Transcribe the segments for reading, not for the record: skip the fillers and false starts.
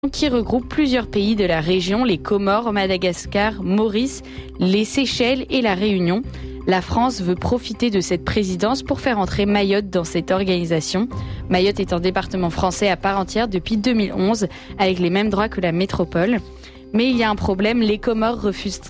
qui regroupe plusieurs pays de la région, les Comores, Madagascar, Maurice, les Seychelles et la Réunion. La France veut profiter de cette présidence pour faire entrer Mayotte dans cette organisation. Mayotte est un département français à part entière depuis 2011, avec les mêmes droits que la métropole. Mais il y a un problème, les Comores refusent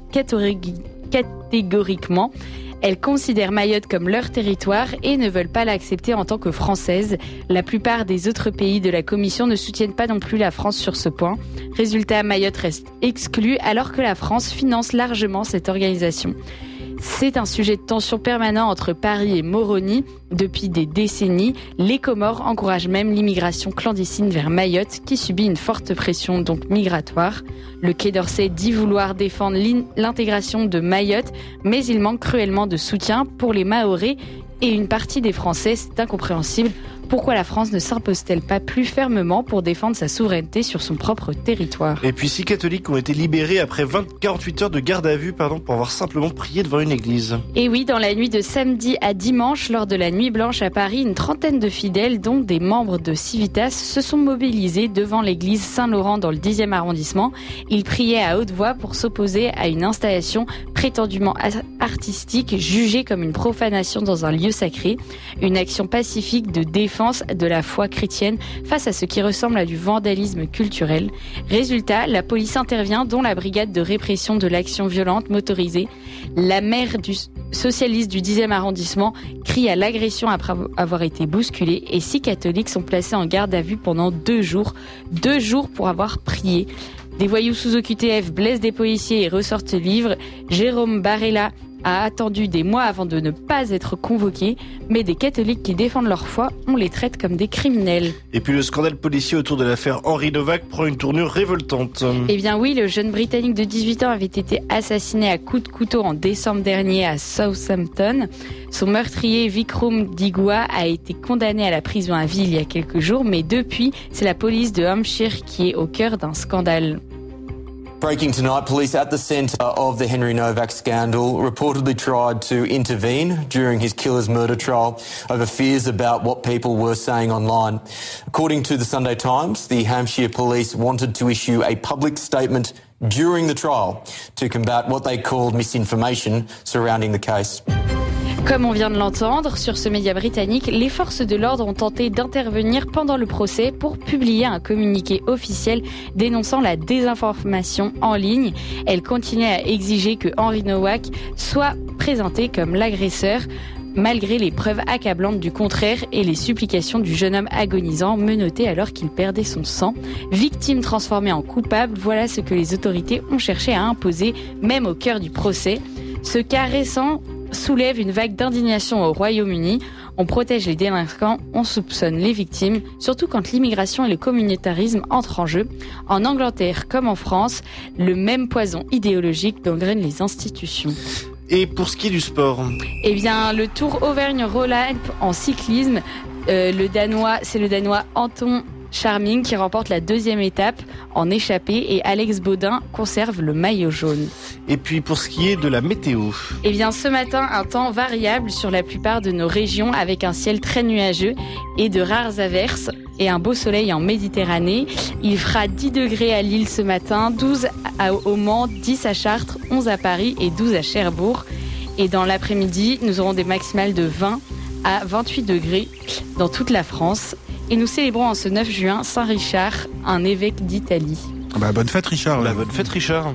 catégoriquement. Elles considèrent Mayotte comme leur territoire et ne veulent pas l'accepter en tant que française. La plupart des autres pays de la Commission ne soutiennent pas non plus la France sur ce point. Résultat, Mayotte reste exclue alors que la France finance largement cette organisation. C'est un sujet de tension permanent entre Paris et Moroni. Depuis des décennies, les Comores encouragent même l'immigration clandestine vers Mayotte qui subit une forte pression donc migratoire. Le Quai d'Orsay dit vouloir défendre l'intégration de Mayotte, mais il manque cruellement de soutien pour les Mahorais et une partie des Français. C'est incompréhensible. Pourquoi la France ne s'impose-t-elle pas plus fermement pour défendre sa souveraineté sur son propre territoire ? Et puis 6 catholiques ont été libérés après 48 heures de garde à vue pour avoir simplement prié devant une église. Et oui, dans la nuit de samedi à dimanche, lors de la Nuit Blanche à Paris, une trentaine de fidèles, dont des membres de Civitas, se sont mobilisés devant l'église Saint-Laurent dans le 10e arrondissement. Ils priaient à haute voix pour s'opposer à une installation prétendument artistique jugée comme une profanation dans un lieu sacré. Une action pacifique de défense de la foi chrétienne face à ce qui ressemble à du vandalisme culturel. Résultat, la police intervient, dont la brigade de répression de l'action violente motorisée. La maire du socialiste du 10e arrondissement crie à l'agression après avoir été bousculée et 6 catholiques sont placés en garde à vue pendant 2 jours. 2 jours pour avoir prié. Des voyous sous OQTF blessent des policiers et ressortent livres. Jérôme Barella a attendu des mois avant de ne pas être convoqué, mais des catholiques qui défendent leur foi, on les traite comme des criminels. Et puis le scandale policier autour de l'affaire Henri Novak prend une tournure révoltante. Eh bien oui, le jeune Britannique de 18 ans avait été assassiné à coups de couteau en décembre dernier à Southampton. Son meurtrier, Vikram Digua, a été condamné à la prison à vie il y a quelques jours, mais depuis, c'est la police de Hampshire qui est au cœur d'un scandale. Breaking tonight, police at the centre of the Henry Novak scandal reportedly tried to intervene during his killer's murder trial over fears about what people were saying online. According to the Sunday Times, the Hampshire police wanted to issue a public statement during the trial to combat what they called misinformation surrounding the case. Comme on vient de l'entendre, sur ce média britannique, les forces de l'ordre ont tenté d'intervenir pendant le procès pour publier un communiqué officiel dénonçant la désinformation en ligne. Elles continuaient à exiger que Henri Novak soit présenté comme l'agresseur, malgré les preuves accablantes du contraire et les supplications du jeune homme agonisant menotté alors qu'il perdait son sang. Victime transformée en coupable, voilà ce que les autorités ont cherché à imposer, même au cœur du procès. Ce cas récent soulève une vague d'indignation au Royaume-Uni. On protège les délinquants, on soupçonne les victimes, surtout quand l'immigration et le communautarisme entrent en jeu. En Angleterre comme en France, le même poison idéologique gangrène les institutions. Et pour ce qui est du sport ? Eh bien, le Tour Auvergne-Rhône-Alpes en cyclisme, c'est le Danois Anton Charming qui remporte la 2e étape en échappée et Alex Baudin conserve le maillot jaune. Et puis pour ce qui est de la météo ? Eh bien ce matin, un temps variable sur la plupart de nos régions avec un ciel très nuageux et de rares averses et un beau soleil en Méditerranée. Il fera 10 degrés à Lille ce matin, 12 au Mans, 10 à Chartres, 11 à Paris et 12 à Cherbourg. Et dans l'après-midi, nous aurons des maximales de 20 à 28 degrés dans toute la France. Et nous célébrons en ce 9 juin Saint Richard, un évêque d'Italie. Bonne fête Richard. Bonne fête Richard.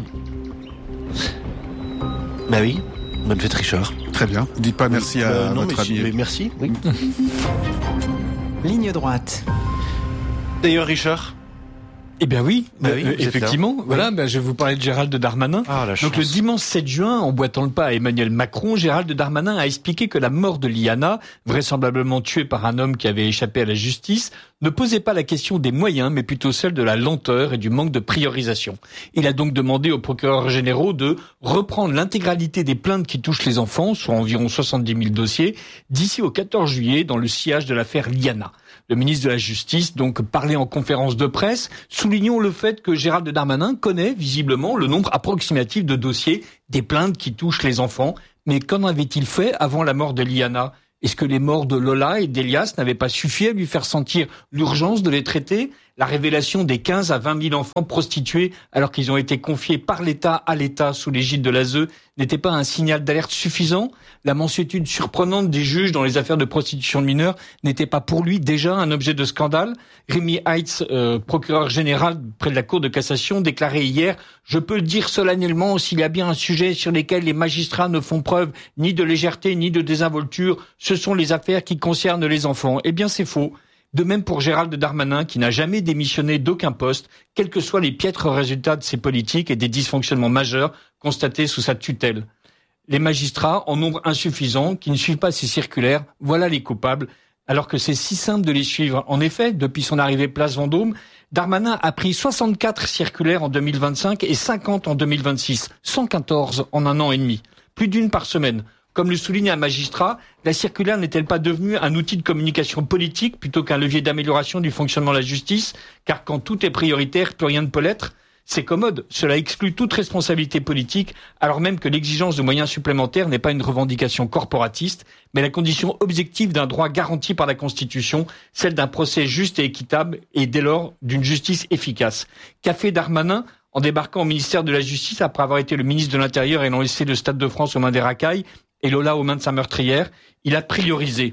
Bah oui, bonne fête Richard. Très bien. Dites pas merci à votre ami. Merci, oui. Ligne droite. D'ailleurs Richard. Eh bien oui, effectivement. Voilà, je vais vous parler de Gérald Darmanin. Donc le dimanche 7 juin, en boitant le pas à Emmanuel Macron, Gérald Darmanin a expliqué que la mort de Liana, vraisemblablement tuée par un homme qui avait échappé à la justice, ne posait pas la question des moyens, mais plutôt celle de la lenteur et du manque de priorisation. Il a donc demandé aux procureurs généraux de reprendre l'intégralité des plaintes qui touchent les enfants, soit environ 70 000 dossiers, d'ici au 14 juillet dans le sillage de l'affaire Liana. Le ministre de la Justice donc parlait en conférence de presse, soulignons le fait que Gérald Darmanin connaît visiblement le nombre approximatif de dossiers des plaintes qui touchent les enfants. Mais qu'en avait-il fait avant la mort de Liana ? Est-ce que les morts de Lola et d'Elias n'avaient pas suffi à lui faire sentir l'urgence de les traiter ? La révélation des 15 à 20 000 enfants prostitués alors qu'ils ont été confiés par l'État à l'État sous l'égide de l'ASE n'était pas un signal d'alerte suffisant? La mansuétude surprenante des juges dans les affaires de prostitution de mineurs n'était pas pour lui déjà un objet de scandale? Rémi Heitz, procureur général près de la Cour de cassation, déclarait hier « Je peux le dire solennellement, s'il y a bien un sujet sur lequel les magistrats ne font preuve ni de légèreté ni de désinvolture, ce sont les affaires qui concernent les enfants. » Eh bien, c'est faux. De même pour Gérald Darmanin, qui n'a jamais démissionné d'aucun poste, quels que soient les piètres résultats de ses politiques et des dysfonctionnements majeurs constatés sous sa tutelle. Les magistrats, en nombre insuffisant, qui ne suivent pas ces circulaires, voilà les coupables, alors que c'est si simple de les suivre. En effet, depuis son arrivée place Vendôme, Darmanin a pris 64 circulaires en 2025 et 50 en 2026, 114 en un an et demi, plus d'une par semaine. Comme le souligne un magistrat, la circulaire n'est-elle pas devenue un outil de communication politique plutôt qu'un levier d'amélioration du fonctionnement de la justice? Car quand tout est prioritaire, plus rien ne peut l'être. C'est commode, cela exclut toute responsabilité politique, alors même que l'exigence de moyens supplémentaires n'est pas une revendication corporatiste, mais la condition objective d'un droit garanti par la Constitution, celle d'un procès juste et équitable, et dès lors d'une justice efficace. Qu'a fait Darmanin en débarquant au ministère de la Justice après avoir été le ministre de l'Intérieur et ayant laissé le Stade de France aux mains des racailles et Lola aux mains de sa meurtrière? Il a priorisé.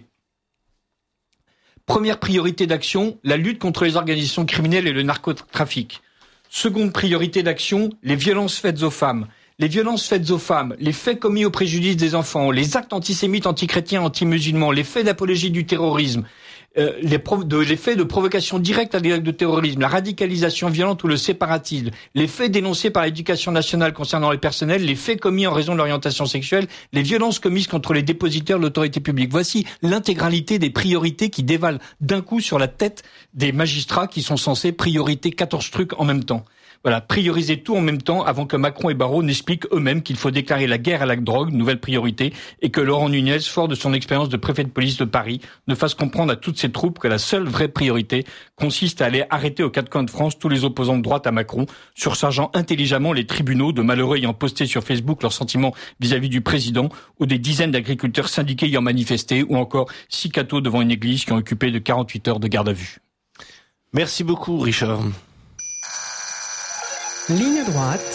Première priorité d'action, la lutte contre les organisations criminelles et le narcotrafic. Seconde priorité d'action, les violences faites aux femmes. Les violences faites aux femmes, les faits commis au préjudice des enfants, les actes antisémites, antichrétiens, anti-musulmans, les faits d'apologie du terrorisme, les faits de provocation directe à des actes de terrorisme, la radicalisation violente ou le séparatisme, les faits dénoncés par l'éducation nationale concernant les personnels, les faits commis en raison de l'orientation sexuelle, les violences commises contre les dépositaires de l'autorité publique. Voici l'intégralité des priorités qui dévalent d'un coup sur la tête des magistrats qui sont censés prioriter 14 trucs en même temps. Voilà, prioriser tout en même temps avant que Macron et Barrot n'expliquent eux-mêmes qu'il faut déclarer la guerre à la drogue, nouvelle priorité, et que Laurent Nunez, fort de son expérience de préfet de police de Paris, ne fasse comprendre à toutes ses troupes que la seule vraie priorité consiste à aller arrêter aux quatre coins de France tous les opposants de droite à Macron, surchargeant intelligemment les tribunaux de malheureux ayant posté sur Facebook leurs sentiments vis-à-vis du président, ou des dizaines d'agriculteurs syndiqués ayant manifesté, ou encore 6 cathos devant une église qui ont occupé de 48 heures de garde à vue. Merci beaucoup, Richard. Ligne droite.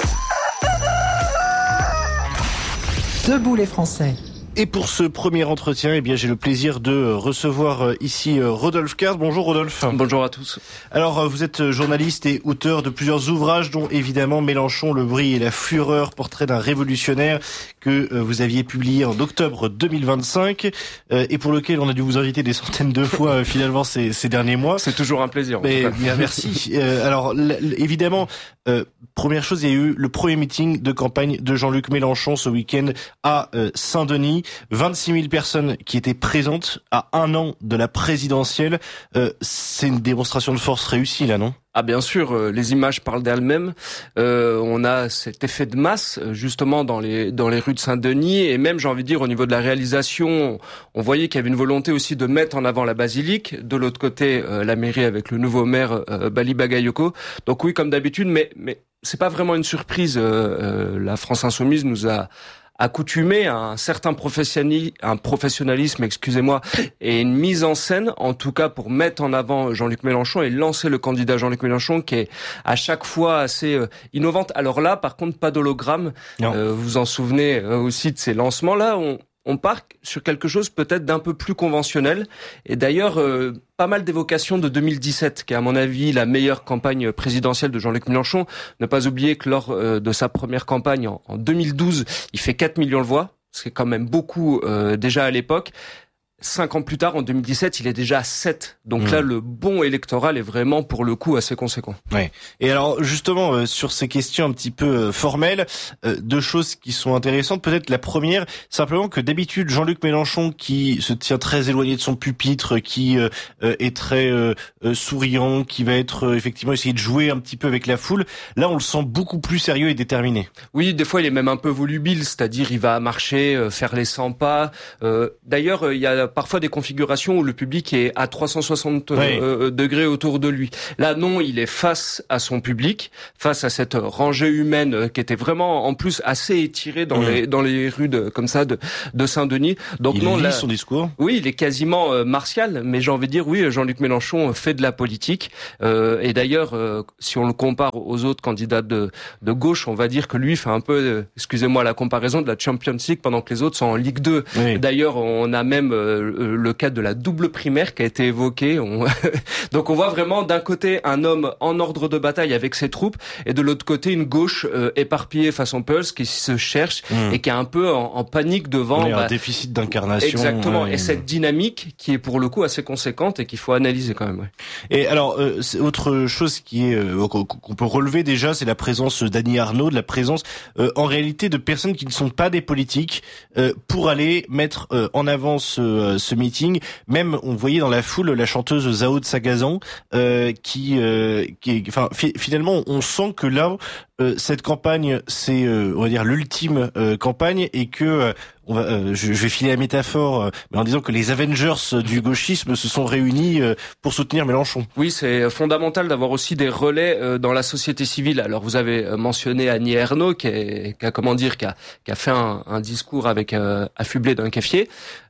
Debout les Français. Et pour ce premier entretien, eh bien, j'ai le plaisir de recevoir ici Rodolphe Card. Bonjour Rodolphe. Bonjour à tous. Alors, vous êtes journaliste et auteur de plusieurs ouvrages, dont évidemment Mélenchon, le bruit et la fureur, portrait d'un révolutionnaire, que vous aviez publié en octobre 2025, et pour lequel on a dû vous inviter des centaines de fois finalement ces derniers mois. C'est toujours un plaisir. Mais bien, merci. Alors, évidemment, première chose, il y a eu le premier meeting de campagne de Jean-Luc Mélenchon ce week-end à Saint-Denis. 26 000 personnes qui étaient présentes à un an de la présidentielle. C'est une démonstration de force réussie, là, non ? Ah bien sûr, les images parlent d'elles-mêmes. On a cet effet de masse justement dans les rues de Saint-Denis, et même j'ai envie de dire au niveau de la réalisation, on voyait qu'il y avait une volonté aussi de mettre en avant la basilique. De l'autre côté, la mairie avec le nouveau maire Bali Bagayoko. Donc oui, comme d'habitude, mais c'est pas vraiment une surprise. La France Insoumise nous a accoutumé à un certain professionnalisme, et une mise en scène, en tout cas pour mettre en avant Jean-Luc Mélenchon et lancer le candidat Jean-Luc Mélenchon, qui est à chaque fois assez innovante. Alors là, par contre, pas d'hologramme. Vous vous en souvenez aussi de ces lancements-là. On part sur quelque chose peut-être d'un peu plus conventionnel. Et d'ailleurs, pas mal d'évocations de 2017, qui est à mon avis la meilleure campagne présidentielle de Jean-Luc Mélenchon. Ne pas oublier que lors de sa première campagne en 2012, il fait 4 millions de voix, ce qui est quand même beaucoup déjà à l'époque. 5 ans plus tard, en 2017, il est déjà à 7. Donc là, le bond électoral est vraiment, pour le coup, assez conséquent. Ouais. Et alors, justement, sur ces questions un petit peu formelles, deux choses qui sont intéressantes. Peut-être la première, simplement que d'habitude, Jean-Luc Mélenchon, qui se tient très éloigné de son pupitre, qui est très souriant, qui va être effectivement essayer de jouer un petit peu avec la foule, là, on le sent beaucoup plus sérieux et déterminé. Oui, des fois, il est même un peu volubile, c'est-à-dire il va marcher, faire les 100 pas. D'ailleurs, il y a parfois des configurations où le public est à 360 degrés autour de lui. Là, non, il est face à son public, face à cette rangée humaine qui était vraiment, en plus, assez étirée dans les rues comme ça de Saint-Denis. Donc il non, lit là, son discours. Oui, il est quasiment martial, mais j'ai envie de dire, oui, Jean-Luc Mélenchon fait de la politique. Et d'ailleurs, si on le compare aux autres candidats de gauche, on va dire que lui fait un peu, excusez-moi la comparaison, de la Champions League pendant que les autres sont en Ligue 2. Oui. D'ailleurs, on a même le cas de la double primaire qui a été évoqué. Donc on voit vraiment d'un côté un homme en ordre de bataille avec ses troupes et de l'autre côté une gauche éparpillée façon Pulse qui se cherche et qui est un peu en panique devant un déficit d'incarnation. Exactement. Et cette dynamique qui est pour le coup assez conséquente et qu'il faut analyser quand même. Ouais. Et alors, autre chose qui est qu'on peut relever déjà, c'est la présence d'Annie Arnaud, de la présence en réalité de personnes qui ne sont pas des politiques pour aller mettre en avant ce meeting. Même on voyait dans la foule la chanteuse Zao de Sagazan qui enfin finalement on sent que là cette campagne c'est on va dire l'ultime campagne et que je vais filer la métaphore, mais en disant que les Avengers du gauchisme se sont réunis pour soutenir Mélenchon. Oui, c'est fondamental d'avoir aussi des relais dans la société civile. Alors vous avez mentionné Annie Ernaux qui a fait un discours avec affublé d'un café.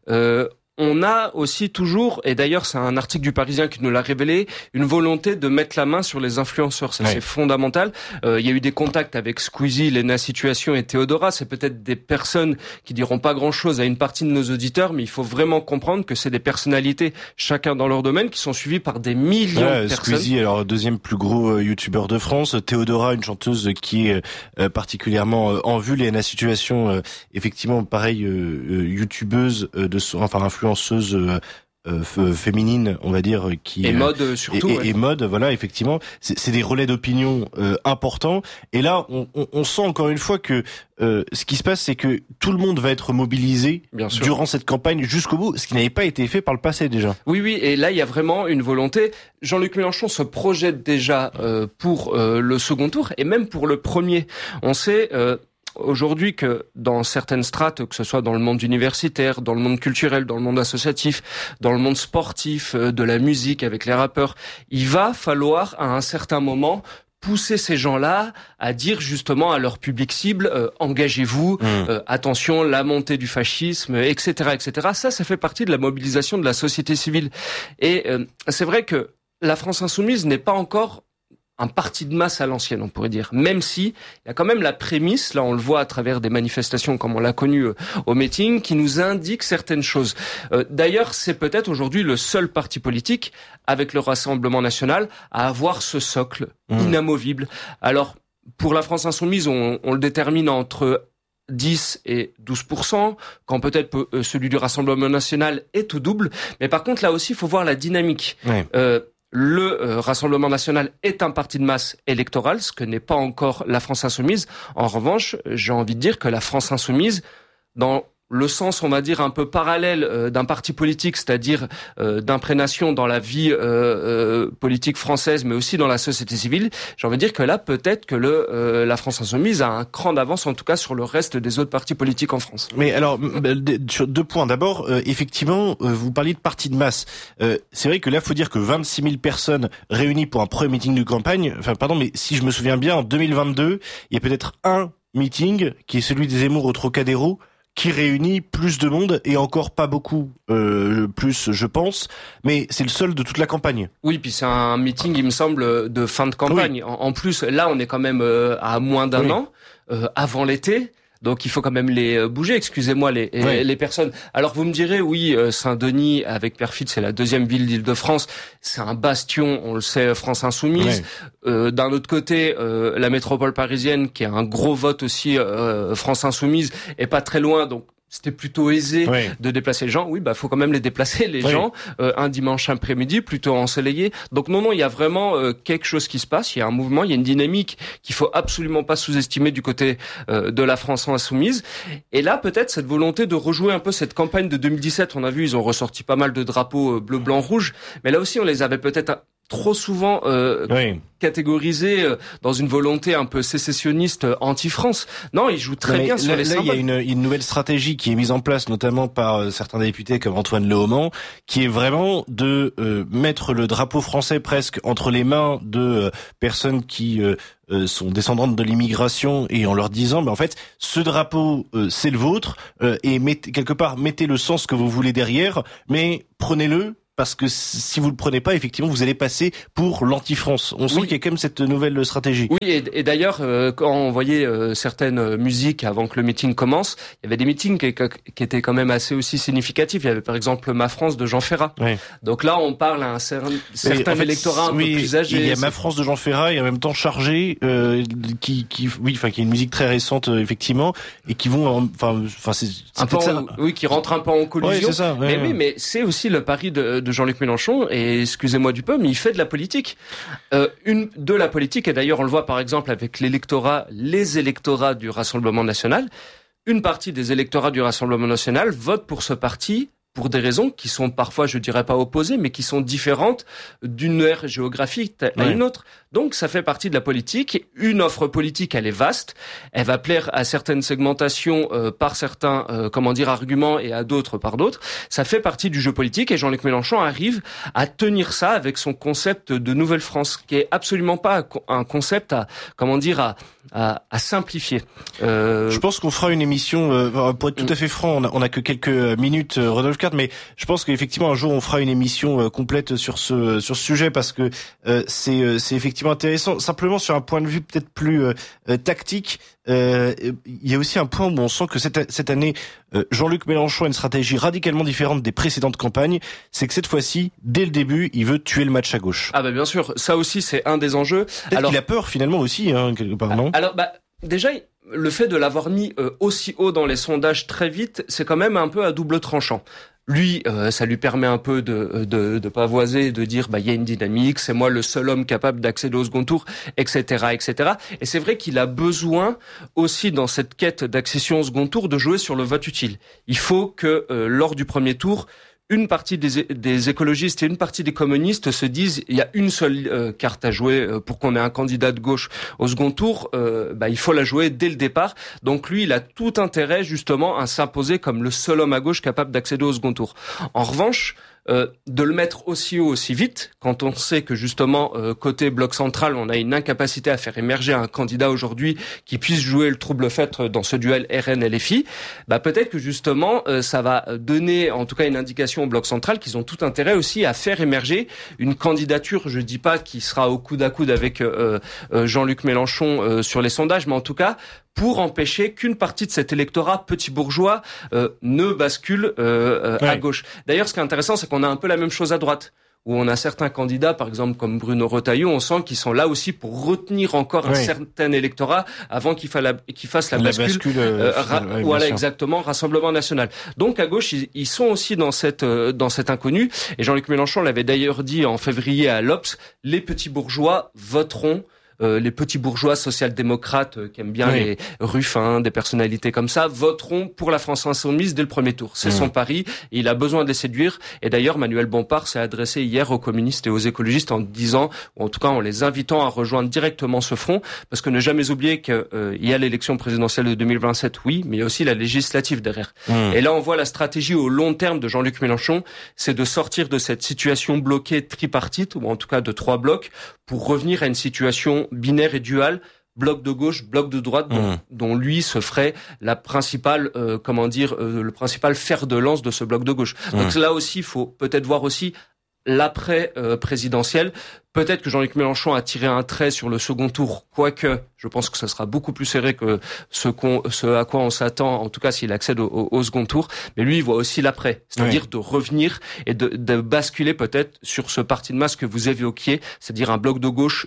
On a aussi toujours, et d'ailleurs c'est un article du Parisien qui nous l'a révélé, une volonté de mettre la main sur les influenceurs. Ça c'est fondamental. Il y a eu des contacts avec Squeezie, Lena Situation et Théodora. C'est peut-être des personnes qui diront pas grand-chose à une partie de nos auditeurs, mais il faut vraiment comprendre que c'est des personnalités, chacun dans leur domaine, qui sont suivies par des millions de personnes. Squeezie, alors deuxième plus gros youtubeur de France. Théodora, une chanteuse qui est particulièrement en vue. Lena Situation, effectivement, pareil, youtubeuse influenceuse féminine, on va dire, qui et mode surtout et mode, voilà, effectivement, c'est des relais d'opinion importants. Et là, on sent encore une fois que ce qui se passe, c'est que tout le monde va être mobilisé durant cette campagne jusqu'au bout, ce qui n'avait pas été fait par le passé déjà. Oui, et là, il y a vraiment une volonté. Jean-Luc Mélenchon se projette déjà pour le second tour et même pour le premier. On sait aujourd'hui que dans certaines strates, que ce soit dans le monde universitaire, dans le monde culturel, dans le monde associatif, dans le monde sportif, de la musique avec les rappeurs, il va falloir à un certain moment pousser ces gens-là à dire justement à leur public cible engagez-vous, attention, la montée du fascisme, etc., etc. Ça fait partie de la mobilisation de la société civile. Et c'est vrai que la France insoumise n'est pas encore un parti de masse à l'ancienne, on pourrait dire. Même si il y a quand même la prémisse, là on le voit à travers des manifestations comme on l'a connu au meeting, qui nous indique certaines choses. D'ailleurs, c'est peut-être aujourd'hui le seul parti politique, avec le Rassemblement national, à avoir ce socle inamovible. Alors, pour la France insoumise, on le détermine entre 10 et 12%, quand peut-être celui du Rassemblement national est tout double. Mais par contre, là aussi, il faut voir la dynamique. Le Rassemblement national est un parti de masse électoral, ce que n'est pas encore la France insoumise. En revanche, j'ai envie de dire que la France insoumise, dans le sens, on va dire, un peu parallèle d'un parti politique, c'est-à-dire d'imprégnation dans la vie politique française, mais aussi dans la société civile, j'ai envie de dire que là, peut-être que la France insoumise a un cran d'avance, en tout cas, sur le reste des autres partis politiques en France. Mais alors, sur 2 points. D'abord, effectivement, vous parliez de parti de masse. C'est vrai que là, il faut dire que 26 000 personnes réunies pour un premier meeting de campagne, mais si je me souviens bien, en 2022, il y a peut-être un meeting, qui est celui des Zemmour au Trocadéro, qui réunit plus de monde et encore pas beaucoup plus, je pense, mais c'est le seul de toute la campagne. Oui, puis c'est un meeting, il me semble, de fin de campagne. Oui. En plus, là, on est quand même à moins d'un an, avant l'été. Donc il faut quand même les bouger, excusez-moi les personnes. Alors vous me direz, oui, Saint-Denis avec Perfit, c'est la deuxième ville d'Île-de-France, c'est un bastion, on le sait, France insoumise. D'un autre côté, la métropole parisienne, qui a un gros vote aussi, France insoumise, est pas très loin, donc c'était plutôt aisé de déplacer les gens. Oui, faut quand même les déplacer, les gens, un dimanche après-midi, plutôt ensoleillé. Donc non, il y a vraiment quelque chose qui se passe, il y a un mouvement, il y a une dynamique qu'il faut absolument pas sous-estimer du côté de la France insoumise. Et là, peut-être cette volonté de rejouer un peu cette campagne de 2017, on a vu, ils ont ressorti pas mal de drapeaux bleu, blanc, rouge, mais là aussi, on les avait peut-être trop souvent catégorisé dans une volonté un peu sécessionniste anti-France. Non, il joue très bien sur les symboles. Là, il y a une nouvelle stratégie qui est mise en place, notamment par certains députés comme Antoine Leaumont, qui est vraiment de mettre le drapeau français presque entre les mains de personnes qui sont descendantes de l'immigration, et en leur disant, en fait, ce drapeau, c'est le vôtre, et mettez le sens que vous voulez derrière, mais prenez-le, parce que si vous le prenez pas, effectivement, vous allez passer pour l'anti-France. On sent qu'il y a quand même cette nouvelle stratégie. Oui, et d'ailleurs, quand on voyait certaines musiques avant que le meeting commence, il y avait des meetings qui étaient quand même assez aussi significatifs. Il y avait par exemple Ma France de Jean Ferrat. Oui. Donc là, on parle à un certain électorat un peu plus âgé. Il y a Ma France de Jean Ferrat et en même temps Chargé, qui est une musique très récente, effectivement, et qui vont, qui rentre un peu en collision. Oui, c'est ça. Mais c'est aussi le pari de Jean-Luc Mélenchon, et excusez-moi du peu, mais il fait de la politique. De la politique, et d'ailleurs on le voit par exemple avec les électorats du Rassemblement National. Une partie des électorats du Rassemblement National votent pour ce parti pour des raisons qui sont parfois, je dirais pas opposées, mais qui sont différentes d'une aire géographique à une autre. Donc, ça fait partie de la politique. Une offre politique, elle est vaste. Elle va plaire à certaines segmentations par certains, arguments, et à d'autres par d'autres. Ça fait partie du jeu politique, et Jean-Luc Mélenchon arrive à tenir ça avec son concept de Nouvelle France, qui est absolument pas un concept à simplifier. Je pense qu'on fera une émission, pour être tout à fait franc, on a que quelques minutes, Rodolphe Carte, mais je pense qu'effectivement un jour on fera une émission complète sur ce sujet, parce que c'est effectivement intéressant. Simplement sur un point de vue peut-être plus tactique, il y a aussi un point où on sent que cette année Jean-Luc Mélenchon a une stratégie radicalement différente des précédentes campagnes. C'est que cette fois-ci, dès le début, il veut tuer le match à gauche. Ah bien sûr, ça aussi c'est un des enjeux. Peut-être qu'il a peur finalement aussi, quelque part, non ? Alors déjà, le fait de l'avoir mis aussi haut dans les sondages très vite, c'est quand même un peu à double tranchant. Lui, ça lui permet un peu de pavoiser, de dire il y a une dynamique, c'est moi le seul homme capable d'accéder au second tour, etc., etc. Et c'est vrai qu'il a besoin aussi dans cette quête d'accession au second tour de jouer sur le vote utile. Il faut que lors du premier tour, une partie des écologistes et une partie des communistes se disent il y a une seule carte à jouer pour qu'on ait un candidat de gauche au second tour, il faut la jouer dès le départ. Donc lui, il a tout intérêt justement à s'imposer comme le seul homme à gauche capable d'accéder au second tour. En revanche, de le mettre aussi haut, aussi vite, quand on sait que justement côté bloc central, on a une incapacité à faire émerger un candidat aujourd'hui qui puisse jouer le trouble-fête dans ce duel RN-LFI, peut-être que justement ça va donner en tout cas une indication au bloc central qu'ils ont tout intérêt aussi à faire émerger une candidature, je dis pas qui sera au coude à coude avec Jean-Luc Mélenchon sur les sondages, mais en tout cas pour empêcher qu'une partie de cet électorat petit bourgeois ne bascule à gauche. D'ailleurs, ce qui est intéressant, c'est qu'on a un peu la même chose à droite, où on a certains candidats, par exemple comme Bruno Retailleau, on sent qu'ils sont là aussi pour retenir encore un certain électorat avant qu'il fasse la bascule. Voilà, exactement, Rassemblement National. Donc à gauche, ils sont aussi dans cet inconnu. Et Jean-Luc Mélenchon l'avait d'ailleurs dit en février à l'Obs, les petits bourgeois voteront. Les petits bourgeois social-démocrates qui aiment bien les Ruffin, des personnalités comme ça, voteront pour la France insoumise dès le premier tour. C'est son pari, et il a besoin de les séduire. Et d'ailleurs, Manuel Bompard s'est adressé hier aux communistes et aux écologistes en disant, ou en tout cas en les invitant à rejoindre directement ce front, parce que ne jamais oublier qu'il y a l'élection présidentielle de 2027, oui, mais il y a aussi la législative derrière. Et là, on voit la stratégie au long terme de Jean-Luc Mélenchon, c'est de sortir de cette situation bloquée tripartite, ou en tout cas de 3 blocs, pour revenir à une situation binaire et duale, bloc de gauche, bloc de droite, dont lui se ferait la principale, le principal fer de lance de ce bloc de gauche. Donc là aussi, il faut peut-être voir aussi l'après présidentiel. Peut-être que Jean-Luc Mélenchon a tiré un trait sur le second tour, quoique je pense que ça sera beaucoup plus serré que ce à quoi on s'attend, en tout cas s'il accède au second tour. Mais lui, il voit aussi l'après, c'est-à-dire de revenir et de basculer peut-être sur ce parti de masse que vous évoquiez, c'est-à-dire un bloc de gauche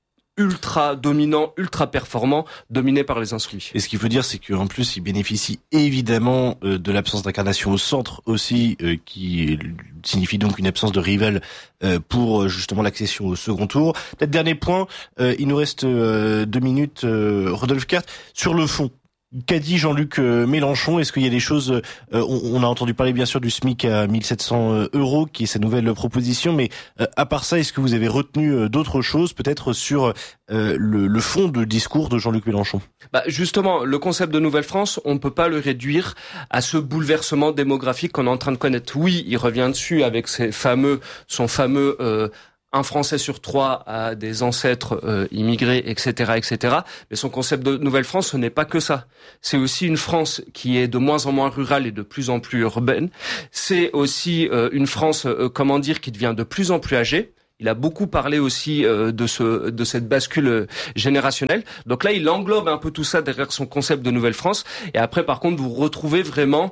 ultra dominant, ultra performant, dominé par les insoumis. Et ce qu'il faut dire, c'est qu'en plus, il bénéficie évidemment de l'absence d'incarnation au centre aussi, qui signifie donc une absence de rival pour justement l'accession au second tour. Peut-être dernier point, il nous reste 2 minutes, Rodolphe Carte, sur le fond. qu'a dit Jean-Luc Mélenchon? Est-ce qu'il y a des choses, on a entendu parler bien sûr du SMIC à 1700 €, qui est sa nouvelle proposition, mais à part ça, est-ce que vous avez retenu d'autres choses, peut-être sur le fond de discours de Jean-Luc Mélenchon? Justement, le concept de Nouvelle-France, on ne peut pas le réduire à ce bouleversement démographique qu'on est en train de connaître. Oui, il revient dessus avec son fameux un Français sur 3 a des ancêtres immigrés, etc., etc. Mais son concept de Nouvelle-France, ce n'est pas que ça. C'est aussi une France qui est de moins en moins rurale et de plus en plus urbaine. C'est aussi une France, qui devient de plus en plus âgée. Il a beaucoup parlé aussi de cette bascule générationnelle. Donc là, il englobe un peu tout ça derrière son concept de Nouvelle-France. Et après, par contre, vous retrouvez vraiment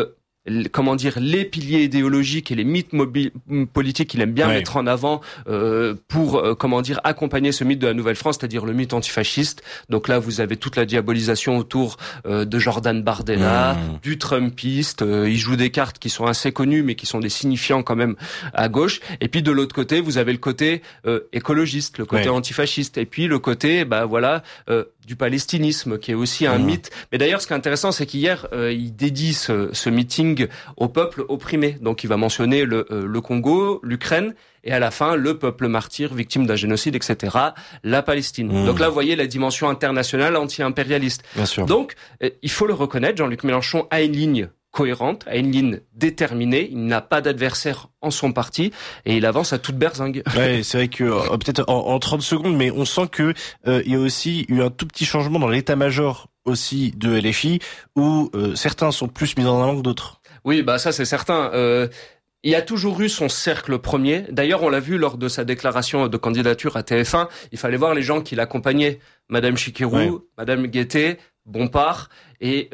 les piliers idéologiques et les mythes politiques qu'il aime bien mettre en avant pour accompagner ce mythe de la Nouvelle-France, c'est-à-dire le mythe antifasciste. Donc là, vous avez toute la diabolisation autour de Jordan Bardella, du Trumpiste. Il joue des cartes qui sont assez connues, mais qui sont des signifiants quand même à gauche. Et puis de l'autre côté, vous avez le côté écologiste, le côté antifasciste, et puis le côté du palestinisme, qui est aussi un mythe. Mais d'ailleurs, ce qui est intéressant, c'est qu'hier, il dédie ce meeting au peuple opprimé. Donc, il va mentionner le Congo, l'Ukraine, et à la fin, le peuple martyr, victime d'un génocide, etc., la Palestine. Donc là, vous voyez la dimension internationale anti-impérialiste. Bien sûr. Donc, il faut le reconnaître, Jean-Luc Mélenchon a une ligne cohérente, a une ligne déterminée, il n'a pas d'adversaire en son parti et il avance à toute berzingue. Ouais, c'est vrai que peut-être en 30 secondes, mais on sent que il y a aussi eu un tout petit changement dans l'état-major aussi de LFI, où certains sont plus mis en avant que d'autres. Oui, ça c'est certain. Il y a toujours eu son cercle premier. D'ailleurs, on l'a vu lors de sa déclaration de candidature à TF1. Il fallait voir les gens qui l'accompagnaient. Madame Chikirou, Madame Guettet, Bompard et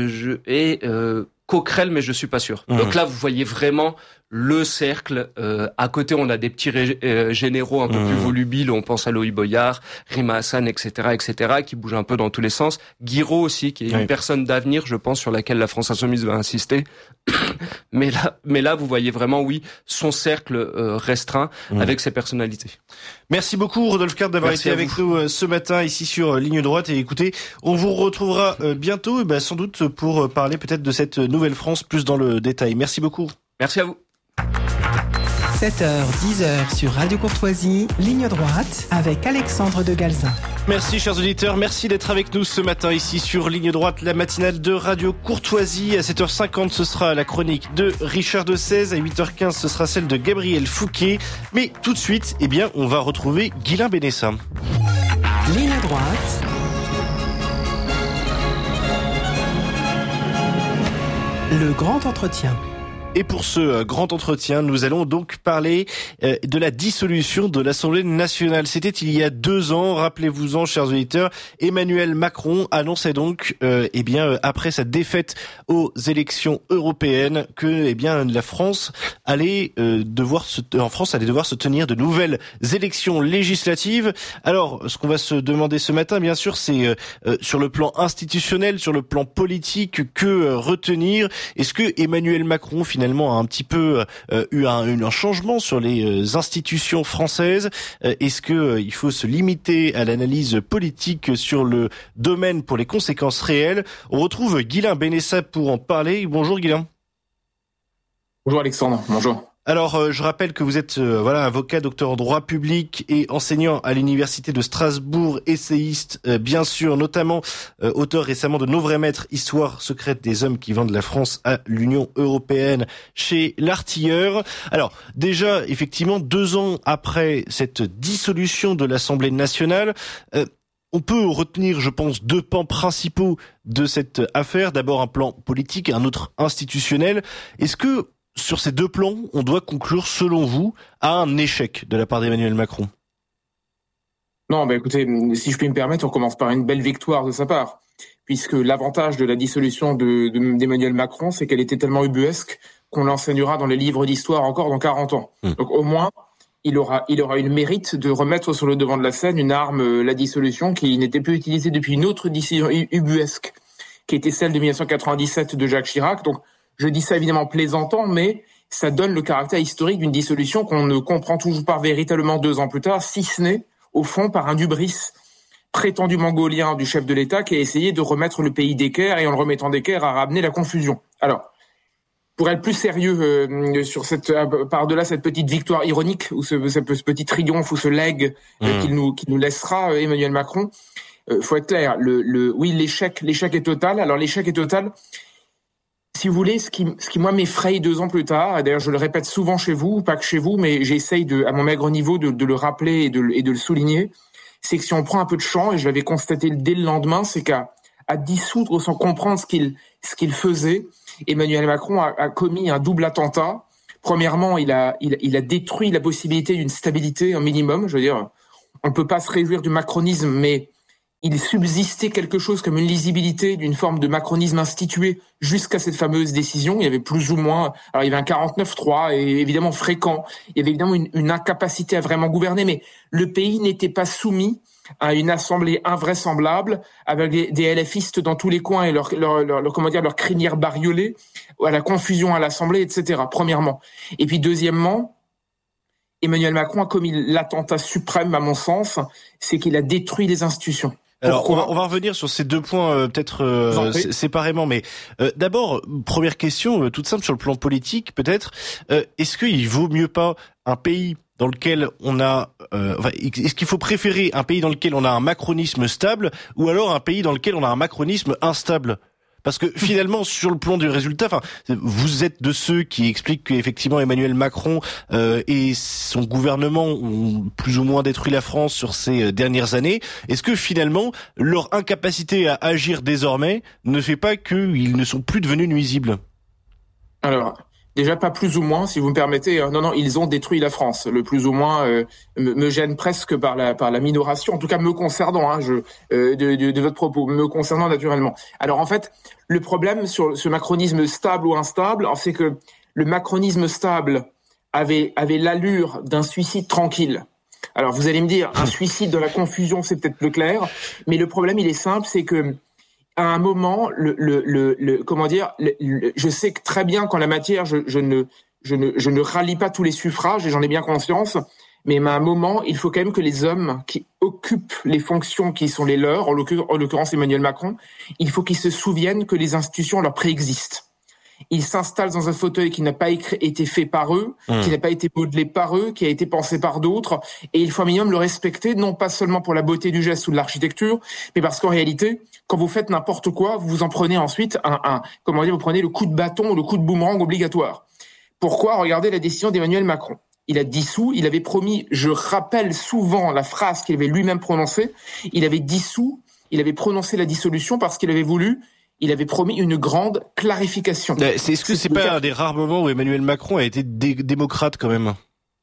Coquerel, mais je suis pas sûr. Donc là, vous voyez vraiment le cercle. À côté, on a des petits généraux un peu plus volubiles. On pense à Loïc Boyard, Rima Hassan, etc., qui bougent un peu dans tous les sens. Guiraud aussi, qui est une personne d'avenir, je pense, sur laquelle la France Insoumise va insister. mais là, vous voyez vraiment, son cercle restreint avec ses personnalités. Merci beaucoup, Rodolphe Carte, d'avoir été avec nous ce matin ici sur Ligne Droite. Et écoutez, on vous retrouvera bientôt, sans doute pour parler peut-être de cette nouvelle France plus dans le détail. Merci beaucoup. Merci à vous. 7h, 10h sur Radio Courtoisie, Ligne Droite avec Alexandre de Galzin. Merci chers auditeurs, merci d'être avec nous ce matin ici sur Ligne Droite, la matinale de Radio Courtoisie. À 7h50, ce sera la chronique de Richard de 16. À 8h15, ce sera celle de Gabriel Fouquet. Mais tout de suite, on va retrouver Guylain Bénessa. Ligne Droite. Le grand entretien. Et pour ce grand entretien, nous allons donc parler de la dissolution de l'Assemblée nationale. C'était il y a 2 ans, rappelez-vous-en, chers auditeurs. Emmanuel Macron annonçait donc, après sa défaite aux élections européennes, que la France allait devoir se tenir de nouvelles élections législatives. Alors, ce qu'on va se demander ce matin, bien sûr, c'est sur le plan institutionnel, sur le plan politique, que retenir. Est-ce que Emmanuel Macron finalement a un petit peu eu un changement sur les institutions françaises? Est-ce que il faut se limiter à l'analyse politique sur le domaine pour les conséquences réelles? On retrouve Guylain Bénessa pour en parler. Bonjour Guylain. Bonjour Alexandre, bonjour. Alors, je rappelle que vous êtes avocat, docteur en droit public et enseignant à l'université de Strasbourg, essayiste, bien sûr, notamment auteur récemment de Nos vrais maîtres, histoire secrète des hommes qui vendent la France à l'Union européenne chez L'Artilleur. Alors, déjà, effectivement, 2 ans après cette dissolution de l'Assemblée nationale, on peut retenir, je pense, 2 pans principaux de cette affaire. D'abord, un plan politique et un autre institutionnel. Est-ce que sur ces 2 plans, on doit conclure, selon vous, à un échec de la part d'Emmanuel Macron? Non, écoutez, si je puis me permettre, on commence par une belle victoire de sa part, puisque l'avantage de la dissolution d'Emmanuel Macron, c'est qu'elle était tellement ubuesque qu'on l'enseignera dans les livres d'histoire encore dans 40 ans. Donc au moins, il aura eu le mérite de remettre sur le devant de la scène une arme, la dissolution, qui n'était plus utilisée depuis une autre décision ubuesque, qui était celle de 1997 de Jacques Chirac. Donc, je dis ça évidemment plaisantant, mais ça donne le caractère historique d'une dissolution qu'on ne comprend toujours pas véritablement 2 ans plus tard, si ce n'est, au fond, par un hubris prétendument gaullien du chef de l'État qui a essayé de remettre le pays d'équerre et en le remettant d'équerre a ramené la confusion. Alors, pour être plus sérieux par-delà cette petite victoire ironique ou ce petit triomphe ou ce leg qu'il nous laissera Emmanuel Macron, faut être clair. Oui, l'échec est total. Alors l'échec est total. Si vous voulez, ce qui moi m'effraie 2 ans plus tard, et d'ailleurs je le répète souvent chez vous, pas que chez vous, mais j'essaye à mon maigre niveau de le rappeler et de le souligner, c'est que si on prend un peu de champ, et je l'avais constaté dès le lendemain, c'est qu'à dissoudre sans comprendre ce qu'il faisait, Emmanuel Macron a commis un double attentat. Premièrement, il a détruit la possibilité d'une stabilité, un minimum. Je veux dire, on peut pas se réjouir du macronisme, mais il subsistait quelque chose comme une lisibilité d'une forme de macronisme institué jusqu'à cette fameuse décision. Il y avait plus ou moins, alors il y avait un 49-3 et évidemment fréquent. Il y avait évidemment une incapacité à vraiment gouverner, mais le pays n'était pas soumis à une assemblée invraisemblable avec des LFistes dans tous les coins et leur crinière bariolée, à la confusion à l'Assemblée, etc. Premièrement. Et puis deuxièmement, Emmanuel Macron a commis l'attentat suprême, à mon sens, c'est qu'il a détruit les institutions. Alors, on va revenir sur ces 2 points peut-être séparément, mais d'abord, première question toute simple sur le plan politique, peut-être. Est-ce qu'il vaut mieux pas un pays dans lequel on a, est-ce qu'il faut préférer un pays dans lequel on a un macronisme stable ou alors un pays dans lequel on a un macronisme instable? Parce que finalement, sur le plan du résultat, vous êtes de ceux qui expliquent qu'effectivement Emmanuel Macron et son gouvernement ont plus ou moins détruit la France sur ces dernières années. Est-ce que finalement, leur incapacité à agir désormais ne fait pas qu'ils ne sont plus devenus nuisibles? Alors, déjà pas plus ou moins, si vous me permettez. Non, ils ont détruit la France. Le plus ou moins me gêne presque par la minoration, en tout cas me concernant, de votre propos, me concernant naturellement. Alors en fait, le problème sur ce macronisme stable ou instable, c'est que le macronisme stable avait l'allure d'un suicide tranquille. Alors vous allez me dire, un suicide dans la confusion, c'est peut-être plus clair, mais le problème il est simple, c'est que à un moment, je sais que très bien qu'en la matière, je ne rallie pas tous les suffrages et j'en ai bien conscience, mais à un moment, il faut quand même que les hommes qui occupent les fonctions qui sont les leurs, en l'occurrence Emmanuel Macron, il faut qu'ils se souviennent que les institutions leur préexistent. Ils s'installent dans un fauteuil qui n'a pas été fait par eux, qui n'a pas été modelé par eux, qui a été pensé par d'autres, et il faut un minimum le respecter, non pas seulement pour la beauté du geste ou de l'architecture, mais parce qu'en réalité, quand vous faites n'importe quoi, vous en prenez ensuite vous prenez le coup de bâton ou le coup de boomerang obligatoire. Pourquoi? Regardez la décision d'Emmanuel Macron. Il a dissous, il avait promis, je rappelle souvent la phrase qu'il avait lui-même prononcée, il avait prononcé la dissolution parce qu'il avait promis une grande clarification. Est-ce que c'est pas un des rares moments où Emmanuel Macron a été démocrate quand même?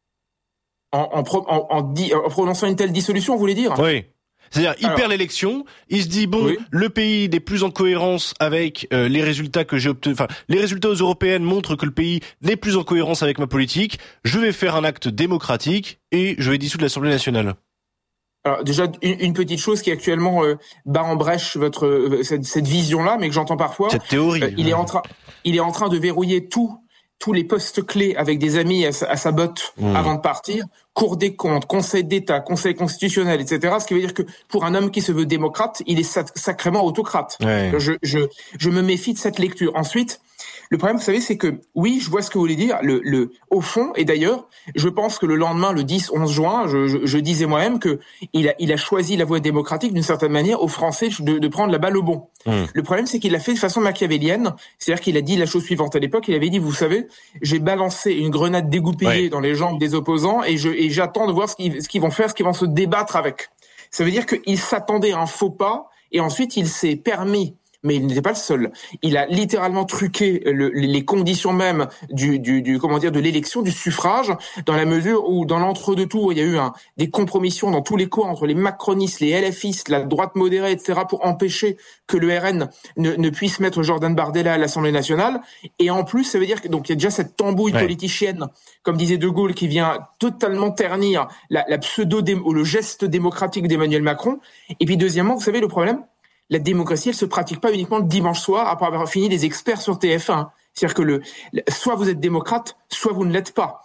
En prononçant une telle dissolution, vous voulez dire? Oui. C'est-à-dire, il perd l'élection, il se dit le pays n'est plus en cohérence avec les résultats que j'ai obtenus. Enfin, les résultats aux européennes montrent que le pays n'est plus en cohérence avec ma politique. Je vais faire un acte démocratique et je vais dissoudre l'Assemblée nationale. Alors déjà une petite chose qui actuellement bat en brèche cette vision-là, mais que j'entends parfois. Cette théorie. Il est en train de verrouiller tous les postes clés avec des amis à sa botte avant de partir. Cour des comptes, Conseil d'État, Conseil constitutionnel, etc. Ce qui veut dire que pour un homme qui se veut démocrate, il est sacrément autocrate. Ouais. Je me méfie de cette lecture. Ensuite, le problème, vous savez, c'est que, oui, je vois ce que vous voulez dire, au fond, et d'ailleurs, je pense que le lendemain, le 10-11 juin, je disais moi-même que il a choisi la voie démocratique d'une certaine manière aux Français de prendre la balle au bon. Le problème, c'est qu'il l'a fait de façon machiavélienne, c'est-à-dire qu'il a dit la chose suivante à l'époque, il avait dit, vous savez, j'ai balancé une grenade dégoupillée dans les jambes des opposants et j'attends de voir ce qu'ils vont faire, ce qu'ils vont se débattre avec. Ça veut dire qu'il s'attendait à un faux pas et ensuite il s'est permis. Mais il n'était pas le seul. Il a littéralement truqué les conditions même de l'élection, du suffrage, dans la mesure où, dans l'entre-deux tours, il y a eu des compromissions dans tous les coins entre les macronistes, les LFistes, la droite modérée, etc., pour empêcher que le RN ne puisse mettre Jordan Bardella à l'Assemblée nationale. Et en plus, ça veut dire que, donc, il y a déjà cette tambouille politicienne, comme disait De Gaulle, qui vient totalement ternir la ou le geste démocratique d'Emmanuel Macron. Et puis, deuxièmement, vous savez, le problème, la démocratie, elle se pratique pas uniquement le dimanche soir après avoir fini les experts sur TF1. C'est-à-dire que soit vous êtes démocrate, soit vous ne l'êtes pas.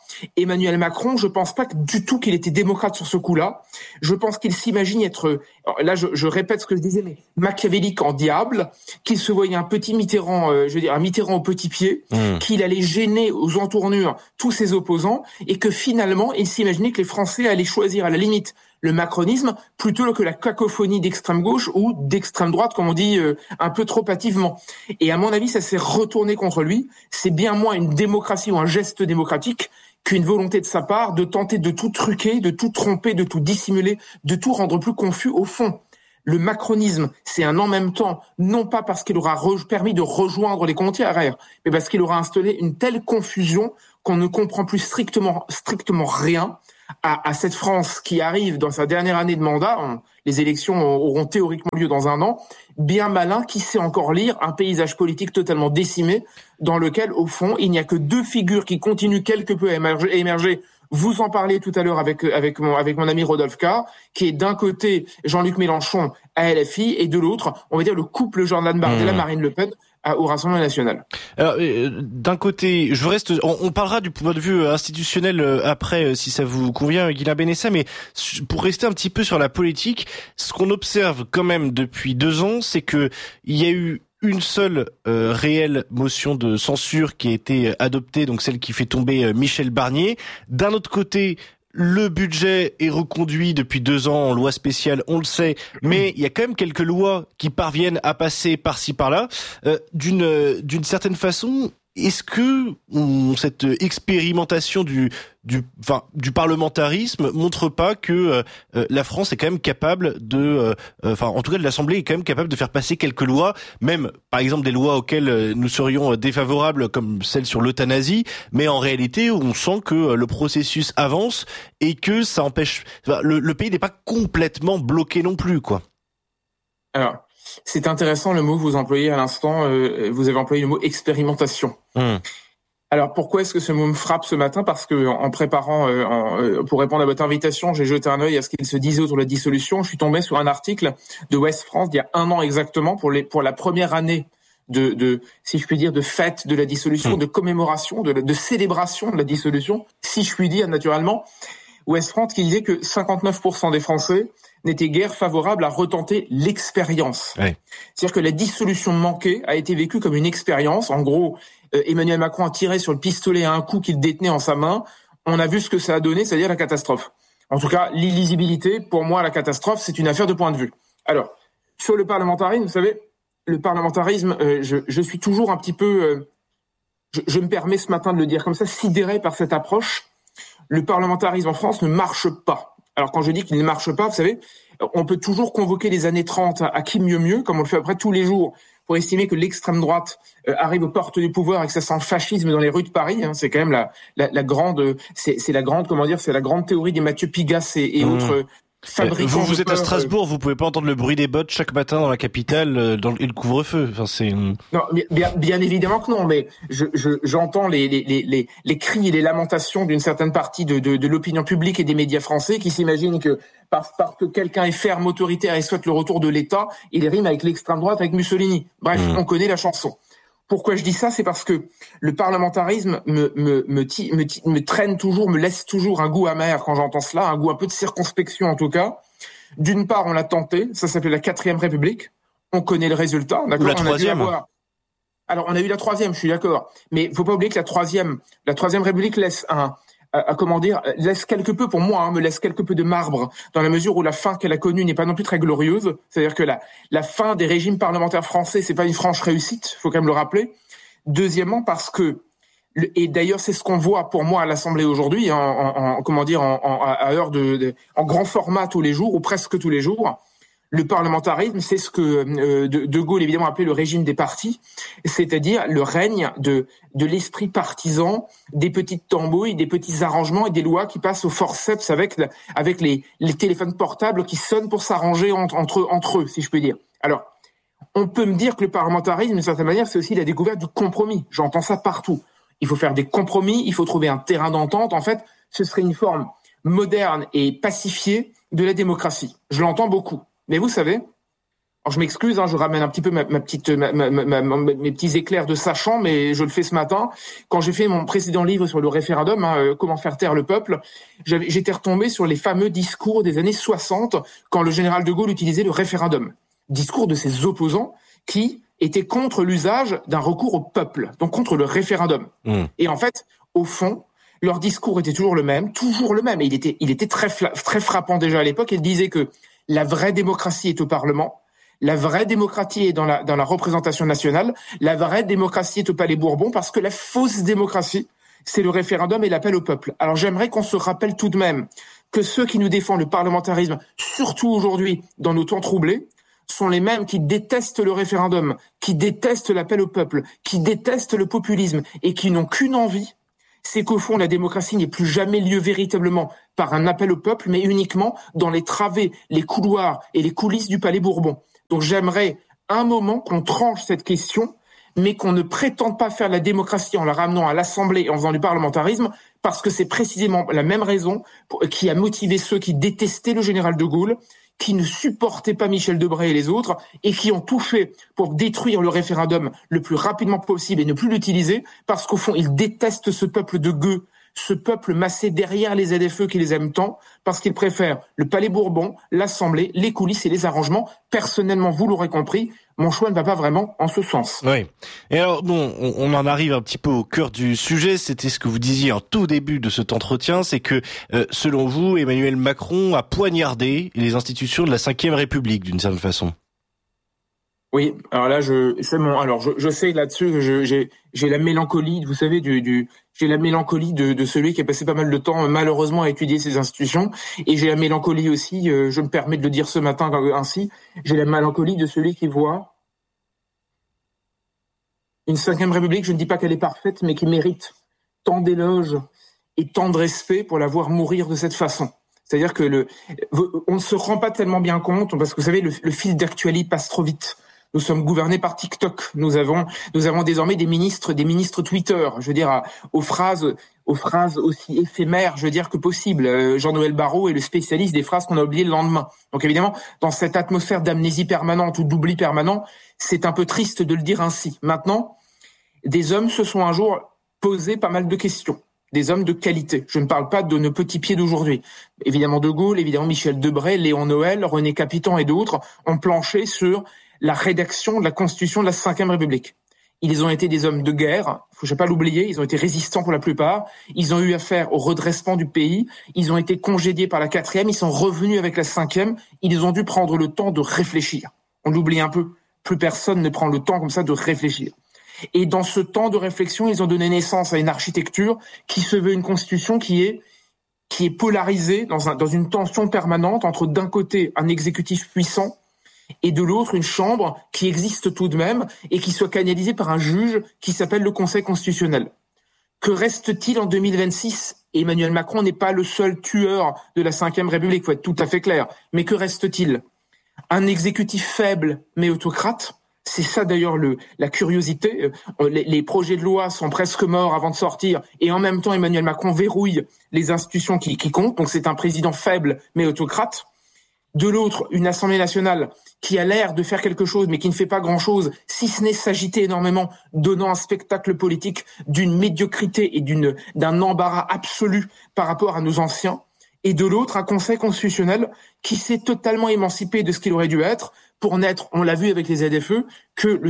Emmanuel Macron, je pense pas du tout qu'il était démocrate sur ce coup-là. Je pense qu'il s'imagine être, là je répète ce que je disais, mais machiavélique en diable, qu'il se voyait un petit Mitterrand, un Mitterrand au petit pied, qu'il allait gêner aux entournures tous ses opposants, et que finalement, il s'imaginait que les Français allaient choisir à la limite le macronisme plutôt que la cacophonie d'extrême gauche ou d'extrême droite, comme on dit un peu trop hâtivement. Et à mon avis, ça s'est retourné contre lui. C'est bien moins une démocratie ou un geste démocratique qu'une volonté de sa part de tenter de tout truquer, de tout tromper, de tout dissimuler, de tout rendre plus confus au fond. Le macronisme, c'est un en même temps, non pas parce qu'il aura permis de rejoindre les contraires, mais parce qu'il aura installé une telle confusion qu'on ne comprend plus strictement rien à cette France qui arrive dans sa dernière année de mandat. Les élections auront théoriquement lieu dans un an. Bien malin, qui sait encore lire un paysage politique totalement décimé dans lequel, au fond, il n'y a que deux figures qui continuent quelque peu à émerger. Vous en parliez tout à l'heure avec mon ami Rodolphe Carr, qui est d'un côté Jean-Luc Mélenchon à LFI et de l'autre, on va dire le couple Jordan Bardella, Marine Le Pen au Rassemblement national. Alors, d'un côté, on parlera du point de vue institutionnel après, si ça vous convient, Guilain Benessa, mais pour rester un petit peu sur la politique, ce qu'on observe quand même depuis 2 ans, c'est que il y a eu une seule réelle motion de censure qui a été adoptée, donc celle qui fait tomber Michel Barnier. D'un autre côté, le budget est reconduit depuis 2 ans en loi spéciale, on le sait, mais il y a quand même quelques lois qui parviennent à passer par-ci par-là. D'une certaine façon, est-ce que cette expérimentation du parlementarisme montre pas que la France est quand même capable en tout cas l'Assemblée est quand même capable de faire passer quelques lois, même par exemple des lois auxquelles nous serions défavorables comme celle sur l'euthanasie, mais en réalité on sent que le processus avance et que ça empêche, le pays n'est pas complètement bloqué non plus, quoi. Alors, c'est intéressant le mot que vous employez à l'instant. Vous avez employé le mot expérimentation. Alors pourquoi est-ce que ce mot me frappe ce matin ? Parce que en préparant, pour répondre à votre invitation, j'ai jeté un œil à ce qu'il se disait autour de la dissolution. Je suis tombé sur un article de Ouest France d'il y a 1 an exactement pour la première année de si je puis dire, de fête de la dissolution, de commémoration, de célébration de la dissolution, si je puis dire naturellement. Ouest France qui disait que 59% des Français n'étaient guère favorables à retenter l'expérience. Ouais. C'est-à-dire que la dissolution manquée a été vécue comme une expérience. En gros, Emmanuel Macron a tiré sur le pistolet à un coup qu'il détenait en sa main. On a vu ce que ça a donné, c'est-à-dire la catastrophe. En tout cas, l'illisibilité, pour moi, la catastrophe, c'est une affaire de point de vue. Alors, sur le parlementarisme, vous savez, le parlementarisme, je suis toujours un petit peu, je me permets ce matin de le dire comme ça, sidéré par cette approche. Le parlementarisme en France ne marche pas. Alors quand je dis qu'il ne marche pas, vous savez, on peut toujours convoquer les années 30 à qui mieux, comme on le fait après tous les jours, pour estimer que l'extrême droite arrive aux portes du pouvoir et que ça sent le fascisme dans les rues de Paris. C'est quand même la grande, c'est la grande, comment dire, c'est la grande théorie des Mathieu Pigasse et autres. Vous êtes à Strasbourg, vous pouvez pas entendre le bruit des bottes chaque matin dans la capitale et le couvre-feu. Enfin, c'est non, bien évidemment que non, mais j'entends les cris et les lamentations d'une certaine partie de l'opinion publique et des médias français qui s'imaginent que parce que quelqu'un est ferme, autoritaire et souhaite le retour de l'État, il rime avec l'extrême droite, avec Mussolini. Bref, on connaît la chanson. Pourquoi je dis ça ? C'est parce que le parlementarisme me traîne toujours, me laisse toujours un goût amer quand j'entends cela, un goût un peu de circonspection en tout cas. D'une part, on l'a tenté, ça s'appelait la 4e République. On connaît le résultat, d'accord ? Ou la 3e. Alors, on a eu la 3e, je suis d'accord. Mais faut pas oublier que la 3e République laisse laisse quelque peu, pour moi, me laisse quelque peu de marbre, dans la mesure où la fin qu'elle a connue n'est pas non plus très glorieuse. C'est-à-dire que la fin des régimes parlementaires français, c'est pas une franche réussite, faut quand même le rappeler. Deuxièmement, parce que, et d'ailleurs, c'est ce qu'on voit pour moi à l'Assemblée aujourd'hui, en grand format tous les jours, ou presque tous les jours. Le parlementarisme, c'est ce que De Gaulle évidemment appelait le régime des partis, c'est-à-dire le règne de l'esprit partisan, des petites tambouilles, des petits arrangements et des lois qui passent au forceps avec les téléphones portables qui sonnent pour s'arranger entre eux, si je puis dire. Alors, on peut me dire que le parlementarisme, d'une certaine manière, c'est aussi la découverte du compromis. J'entends ça partout. Il faut faire des compromis, il faut trouver un terrain d'entente. En fait, ce serait une forme moderne et pacifiée de la démocratie. Je l'entends beaucoup. Mais vous savez, Alors je m'excuse, je ramène un petit peu mes petits éclairs de sachant, mais je le fais ce matin. Quand j'ai fait mon précédent livre sur le référendum, Comment faire taire le peuple, j'étais retombé sur les fameux discours des années 60, quand le général de Gaulle utilisait le référendum. Discours de ses opposants qui étaient contre l'usage d'un recours au peuple, donc contre le référendum. Et en fait, au fond, leur discours était toujours le même. Et il était très frappant déjà à l'époque. Il disait que la vraie démocratie est au Parlement. La vraie démocratie est dans la représentation nationale. La vraie démocratie est au Palais Bourbon, parce que la fausse démocratie, c'est le référendum et l'appel au peuple. Alors j'aimerais qu'on se rappelle tout de même que ceux qui nous défendent le parlementarisme, surtout aujourd'hui dans nos temps troublés, sont les mêmes qui détestent le référendum, qui détestent l'appel au peuple, qui détestent le populisme et qui n'ont qu'une envie, c'est qu'au fond, la démocratie n'est plus jamais lieu véritablement par un appel au peuple, mais uniquement dans les travées, les couloirs et les coulisses du Palais Bourbon. Donc j'aimerais un moment qu'on tranche cette question, mais qu'on ne prétende pas faire la démocratie en la ramenant à l'Assemblée et en faisant du parlementarisme, parce que c'est précisément la même raison qui a motivé ceux qui détestaient le général de Gaulle, qui ne supportaient pas Michel Debré et les autres, et qui ont tout fait pour détruire le référendum le plus rapidement possible et ne plus l'utiliser, parce qu'au fond, ils détestent ce peuple de gueux, ce peuple massé derrière les ZFE qui les aiment tant, parce qu'ils préfèrent le Palais Bourbon, l'Assemblée, les coulisses et les arrangements. Personnellement, vous l'aurez compris, mon choix ne va pas vraiment en ce sens. Oui. Et alors, bon, on en arrive un petit peu au cœur du sujet. C'était ce que vous disiez en tout début de cet entretien, c'est que, selon vous, Emmanuel Macron a poignardé les institutions de la Ve République, d'une certaine façon. Oui, alors là, je sais là-dessus que j'ai la mélancolie, vous savez, j'ai la mélancolie de celui qui a passé pas mal de temps, malheureusement, à étudier ces institutions, et j'ai la mélancolie aussi, je me permets de le dire ce matin ainsi, j'ai la mélancolie de celui qui voit une Ve République, je ne dis pas qu'elle est parfaite, mais qui mérite tant d'éloges et tant de respect pour la voir mourir de cette façon. C'est-à-dire que on ne se rend pas tellement bien compte, parce que vous savez, le fil d'actualité passe trop vite. Nous sommes gouvernés par TikTok. Nous avons désormais des ministres Twitter. Je veux dire, aux phrases aussi éphémères, je veux dire, que possible. Jean-Noël Barrot est le spécialiste des phrases qu'on a oubliées le lendemain. Donc évidemment, dans cette atmosphère d'amnésie permanente ou d'oubli permanent, c'est un peu triste de le dire ainsi. Maintenant, des hommes se sont un jour posé pas mal de questions. Des hommes de qualité. Je ne parle pas de nos petits pieds d'aujourd'hui. Évidemment De Gaulle, évidemment Michel Debré, Léon Noël, René Capitan et d'autres ont planché sur la rédaction de la Constitution de la Ve République. Ils ont été des hommes de guerre, faut pas l'oublier, ils ont été résistants pour la plupart, ils ont eu affaire au redressement du pays, ils ont été congédiés par la 4e, ils sont revenus avec la 5e, ils ont dû prendre le temps de réfléchir. On l'oublie un peu, plus personne ne prend le temps comme ça de réfléchir. Et dans ce temps de réflexion, ils ont donné naissance à une architecture qui se veut une constitution qui est polarisée dans une tension permanente entre d'un côté un exécutif puissant et de l'autre une chambre qui existe tout de même et qui soit canalisée par un juge qui s'appelle le Conseil constitutionnel. Que reste-t-il en 2026 ? Emmanuel Macron n'est pas le seul tueur de la Ve République, faut être tout à fait clair. Mais que reste-t-il ? Un exécutif faible mais autocrate. C'est ça d'ailleurs la curiosité. Les projets de loi sont presque morts avant de sortir et en même temps Emmanuel Macron verrouille les institutions qui comptent. Donc c'est un président faible mais autocrate. De l'autre, une Assemblée nationale qui a l'air de faire quelque chose mais qui ne fait pas grand-chose, si ce n'est s'agiter énormément, donnant un spectacle politique d'une médiocrité et d'un embarras absolu par rapport à nos anciens. Et de l'autre, un Conseil constitutionnel qui s'est totalement émancipé de ce qu'il aurait dû être pour n'être, on l'a vu avec les ZFE, que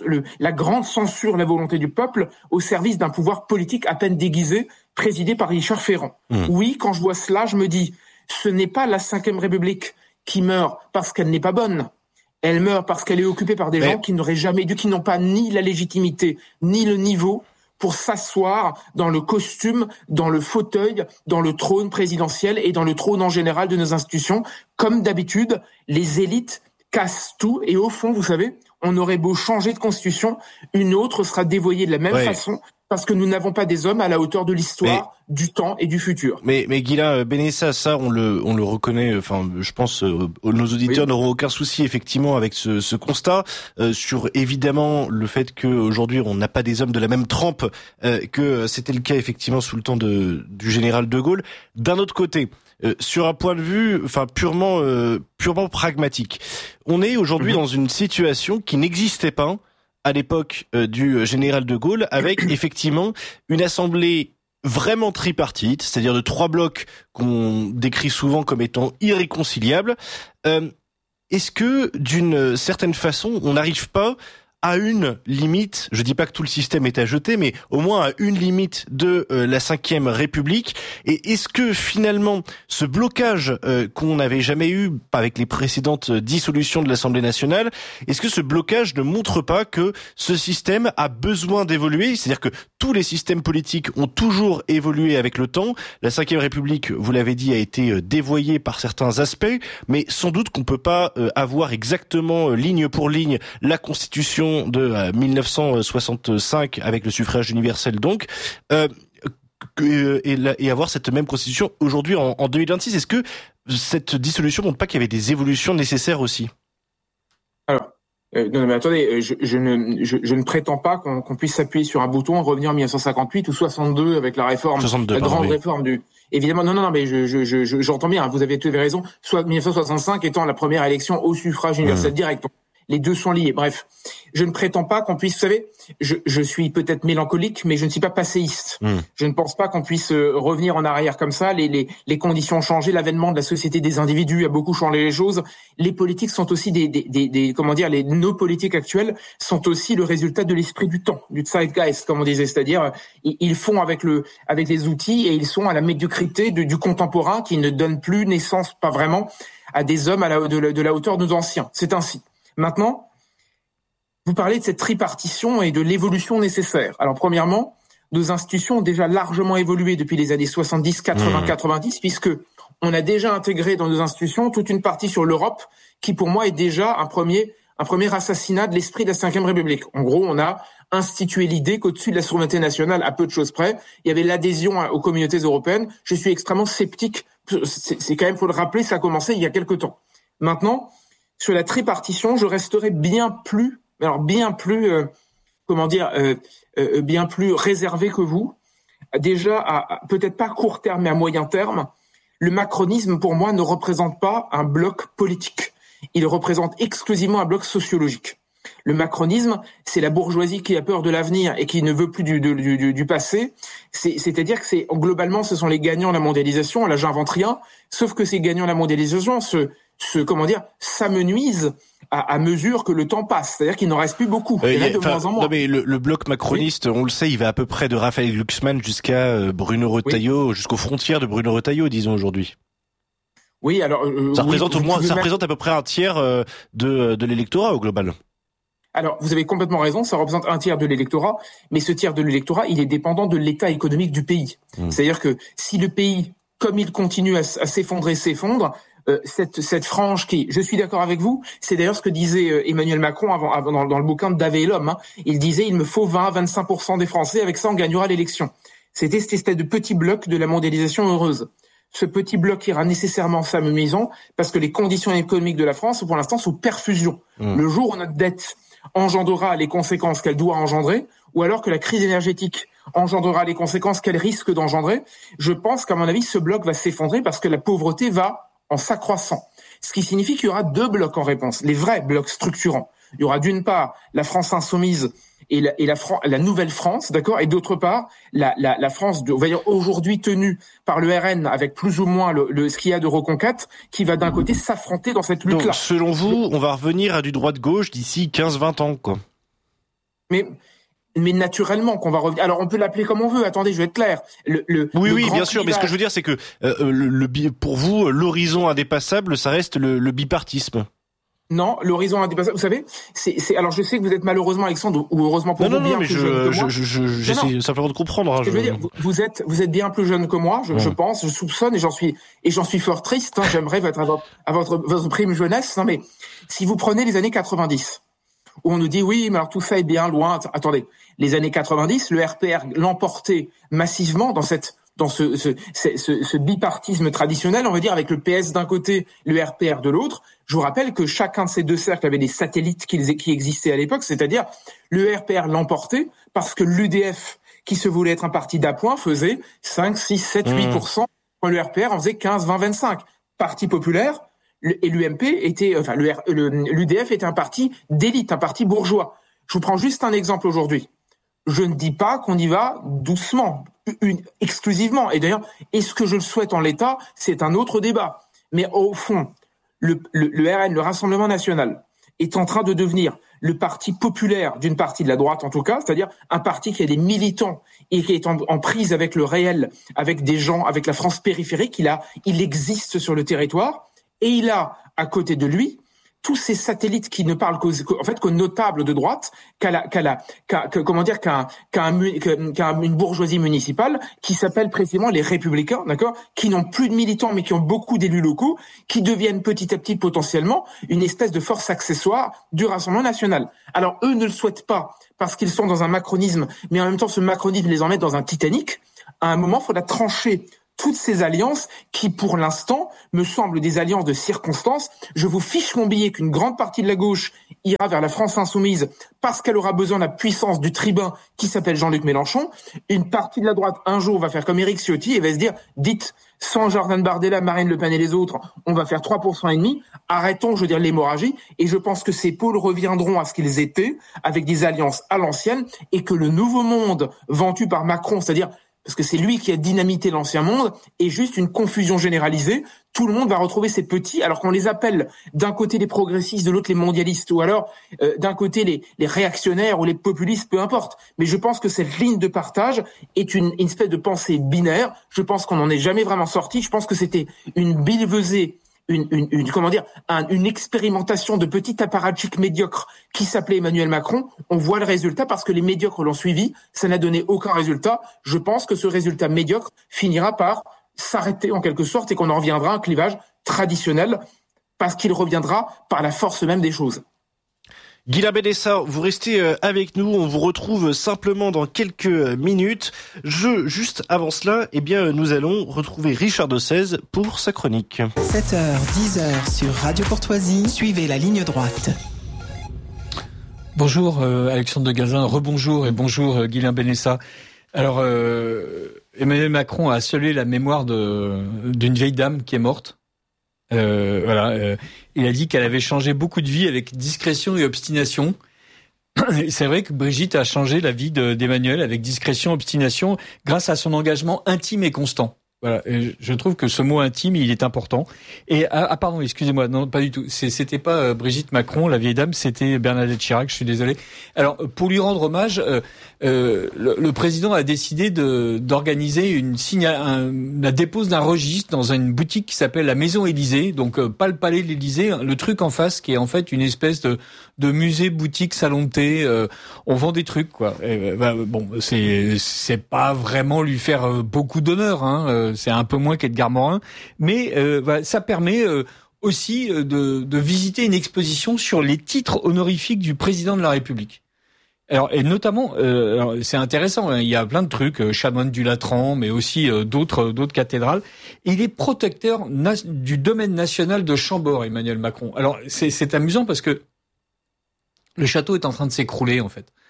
la grande censure, la volonté du peuple au service d'un pouvoir politique à peine déguisé, présidé par Richard Ferrand. Oui, quand je vois cela, je me dis, ce n'est pas la Ve République qui meurt parce qu'elle n'est pas bonne. Elle meurt parce qu'elle est occupée par des gens qui n'auraient jamais dû, qui n'ont pas ni la légitimité, ni le niveau pour s'asseoir dans le costume, dans le fauteuil, dans le trône présidentiel et dans le trône en général de nos institutions. Comme d'habitude, les élites cassent tout et au fond, vous savez, on aurait beau changer de constitution, une autre sera dévoyée de la même façon parce que nous n'avons pas des hommes à la hauteur de l'histoire, du temps et du futur. Mais Guilain Benessa, ça on le reconnaît. Enfin, je pense nos auditeurs n'auront aucun souci effectivement avec ce constat sur évidemment le fait que aujourd'hui on n'a pas des hommes de la même trempe que c'était le cas effectivement sous le temps du général de Gaulle. D'un autre côté, sur un point de vue, enfin purement pragmatique, on est aujourd'hui dans une situation qui n'existait pas à l'époque du général de Gaulle, avec effectivement une assemblée vraiment tripartite, c'est-à-dire de 3 blocs qu'on décrit souvent comme étant irréconciliables. Est-ce que d'une certaine façon, on n'arrive pas à une limite, je dis pas que tout le système est à jeter, mais au moins à une limite de la 5e République? Et est-ce que finalement ce blocage qu'on n'avait jamais eu avec les précédentes dissolutions de l'Assemblée nationale, est-ce que ce blocage ne montre pas que ce système a besoin d'évoluer? C'est-à-dire que tous les systèmes politiques ont toujours évolué avec le temps. La 5e République, vous l'avez dit, a été dévoyée par certains aspects, mais sans doute qu'on peut pas avoir exactement ligne pour ligne la Constitution de 1965 avec le suffrage universel donc et avoir cette même constitution aujourd'hui en 2026. Est-ce que cette dissolution montre pas qu'il y avait des évolutions nécessaires aussi? Alors non mais attendez, je ne prétends pas qu'on puisse s'appuyer sur un bouton, revenir en 1958 ou 62 avec la réforme, la grande réforme du. Évidemment, non, mais j'entends bien. Vous avez raison. Soit 1965 étant la première élection au suffrage universel direct. Les deux sont liés. Bref, je ne prétends pas qu'on puisse, vous savez, je suis peut-être mélancolique, mais je ne suis pas passéiste. Je ne pense pas qu'on puisse revenir en arrière comme ça. Les conditions ont changé, l'avènement de la société des individus a beaucoup changé les choses. Les politiques sont aussi nos politiques actuelles sont aussi le résultat de l'esprit du temps, du zeitgeist, comme on disait, c'est-à-dire ils font avec les outils et ils sont à la médiocrité du contemporain qui ne donne plus naissance, pas vraiment, à des hommes de la hauteur de nos anciens. C'est ainsi. Maintenant, vous parlez de cette tripartition et de l'évolution nécessaire. Alors, premièrement, nos institutions ont déjà largement évolué depuis les années 70, 80, 90, puisque on a déjà intégré dans nos institutions toute une partie sur l'Europe, qui pour moi est déjà un premier assassinat de l'esprit de la 5e République. En gros, on a institué l'idée qu'au-dessus de la souveraineté nationale, à peu de choses près, il y avait l'adhésion aux communautés européennes. Je suis extrêmement sceptique. C'est quand même, faut le rappeler, ça a commencé il y a quelque temps. Maintenant, sur la tripartition, je resterai bien plus réservé que vous. Déjà, peut-être pas à court terme, mais à moyen terme, le macronisme, pour moi, ne représente pas un bloc politique. Il représente exclusivement un bloc sociologique. Le macronisme, c'est la bourgeoisie qui a peur de l'avenir et qui ne veut plus du passé. C'est-à-dire que globalement, ce sont les gagnants de la mondialisation. Là, j'invente rien. Sauf que ces gagnants de la mondialisation s'amenuisent à mesure que le temps passe. C'est-à-dire qu'il n'en reste plus beaucoup. Il y en a de moins en moins. Non, mais le bloc macroniste, on le sait, il va à peu près de Raphaël Glucksmann jusqu'à Bruno Retailleau, jusqu'aux frontières de Bruno Retailleau, disons aujourd'hui. Oui, alors ça représente à peu près un tiers de l'électorat au global. Alors, vous avez complètement raison, ça représente un tiers de l'électorat, mais ce tiers de l'électorat, il est dépendant de l'état économique du pays. C'est-à-dire que si le pays, comme il continue à s'effondre, cette frange qui, je suis d'accord avec vous, c'est d'ailleurs ce que disait Emmanuel Macron avant dans le bouquin de Davé et l'homme. Il disait, il me faut 20-25% des Français, avec ça on gagnera l'élection. C'était cette espèce de petit bloc de la mondialisation heureuse. Ce petit bloc ira nécessairement s'amenuisant parce que les conditions économiques de la France, pour l'instant, sont perfusion. Le jour où notre dette engendrera les conséquences qu'elle doit engendrer, ou alors que la crise énergétique engendrera les conséquences qu'elle risque d'engendrer, je pense qu'à mon avis, ce bloc va s'effondrer parce que la pauvreté va en s'accroissant. Ce qui signifie qu'il y aura 2 blocs en réponse, les vrais blocs structurants. Il y aura d'une part la France insoumise et la nouvelle France, d'accord, et d'autre part la France aujourd'hui tenue par le RN avec plus ou moins ce qu'il y a de reconquête, qui va d'un côté s'affronter dans cette lutte-là. Donc, selon vous, on va revenir à du droite-gauche d'ici 15-20 ans, quoi. Mais naturellement qu'on va revenir. Alors on peut l'appeler comme on veut. Attendez, je vais être clair. Oui, bien sûr. Mais ce que je veux dire, c'est que pour vous, l'horizon indépassable, ça reste le bipartisme. Non, l'horizon indépassable. Vous savez, alors je sais que vous êtes malheureusement, Alexandre, ou heureusement pour vous, bien plus jeune que moi. J'essaie simplement de comprendre. Hein, je veux dire, vous êtes bien plus jeune que moi, je pense, je soupçonne et j'en suis fort triste. J'aimerais être à votre prime jeunesse. Non, mais si vous prenez les années 90. où on nous dit oui, mais alors tout ça est bien loin. Attendez, les années 90, le RPR l'emportait massivement dans ce bipartisme traditionnel, on va dire, avec le PS d'un côté, le RPR de l'autre. Je vous rappelle que chacun de ces deux cercles avait des satellites qui existaient à l'époque, c'est-à-dire le RPR l'emportait parce que l'UDF, qui se voulait être un parti d'appoint, faisait 5, 6, 7, 8%, quand le RPR en faisait 15, 20, 25. Parti populaire, et l'UMP était, l'UDF était un parti d'élite, un parti bourgeois. Je vous prends juste un exemple aujourd'hui. Je ne dis pas qu'on y va doucement, exclusivement. Et d'ailleurs, est-ce que je le souhaite en l'état? C'est un autre débat. Mais au fond, le RN, le Rassemblement National, est en train de devenir le parti populaire d'une partie de la droite, en tout cas, c'est-à-dire un parti qui a des militants et qui est en prise avec le réel, avec des gens, avec la France périphérique. Il existe sur le territoire et il a à côté de lui tous ces satellites qui ne parlent qu'aux notables de droite, qu'à une bourgeoisie municipale qui s'appelle précisément les Républicains, d'accord, qui n'ont plus de militants mais qui ont beaucoup d'élus locaux, qui deviennent petit à petit potentiellement une espèce de force accessoire du Rassemblement national. Alors eux ne le souhaitent pas parce qu'ils sont dans un macronisme, mais en même temps ce macronisme les emmène dans un Titanic. À un moment, il faudra trancher toutes ces alliances qui, pour l'instant, me semblent des alliances de circonstances. Je vous fiche mon billet qu'une grande partie de la gauche ira vers la France insoumise parce qu'elle aura besoin de la puissance du tribun qui s'appelle Jean-Luc Mélenchon. Une partie de la droite, un jour, va faire comme Éric Ciotti et va se dire, dites, sans Jordan Bardella, Marine Le Pen et les autres, on va faire 3% et demi. Arrêtons, je veux dire, l'hémorragie. Et je pense que ces pôles reviendront à ce qu'ils étaient, avec des alliances à l'ancienne, et que le nouveau monde vantu par Macron, c'est-à-dire parce que c'est lui qui a dynamité l'ancien monde, et juste une confusion généralisée. Tout le monde va retrouver ses petits, alors qu'on les appelle d'un côté les progressistes, de l'autre les mondialistes, ou alors d'un côté les réactionnaires ou les populistes, peu importe. Mais je pense que cette ligne de partage est une espèce de pensée binaire. Je pense qu'on n'en est jamais vraiment sorti. Je pense que c'était une billevesée, une expérimentation de petit apparatchik médiocre qui s'appelait Emmanuel Macron. On voit le résultat parce que les médiocres l'ont suivi. Ça n'a donné aucun résultat. Je pense que ce résultat médiocre finira par s'arrêter en quelque sorte et qu'on en reviendra à un clivage traditionnel parce qu'il reviendra par la force même des choses. Guilain Benessa, vous restez avec nous, on vous retrouve simplement dans quelques minutes. Juste avant cela, nous allons retrouver Richard Dessèze pour sa chronique. 7h, 10h sur Radio Courtoisie, suivez la ligne droite. Bonjour Alexandre de Gazin, rebonjour et bonjour Guilain Benessa. Alors, Emmanuel Macron a salué la mémoire d'une vieille dame qui est morte. Il a dit qu'elle avait changé beaucoup de vies avec discrétion et obstination. C'est vrai que Brigitte a changé la vie d'Emmanuel avec discrétion et obstination grâce à son engagement intime et constant. Voilà, et je trouve que ce mot intime, il est important. Et pardon, excusez-moi, non, pas du tout. C'était pas Brigitte Macron, la vieille dame, c'était Bernadette Chirac. Je suis désolé. Alors, pour lui rendre hommage, le président a décidé d'organiser la dépose d'un registre dans une boutique qui s'appelle la Maison Élysée. Donc, pas le palais de l'Élysée, le truc en face qui est en fait une espèce de musée, boutique, salon de thé. On vend des trucs, quoi. C'est pas vraiment lui faire beaucoup d'honneur, hein. C'est un peu moins qu'Edgar Morin, mais ça permet aussi de visiter une exposition sur les titres honorifiques du président de la République. Alors, et notamment, c'est intéressant, hein, il y a plein de trucs, chanoine du Latran, mais aussi d'autres cathédrales. Il est protecteur du domaine national de Chambord, Emmanuel Macron. Alors, c'est amusant parce que le château est en train de s'écrouler, en fait.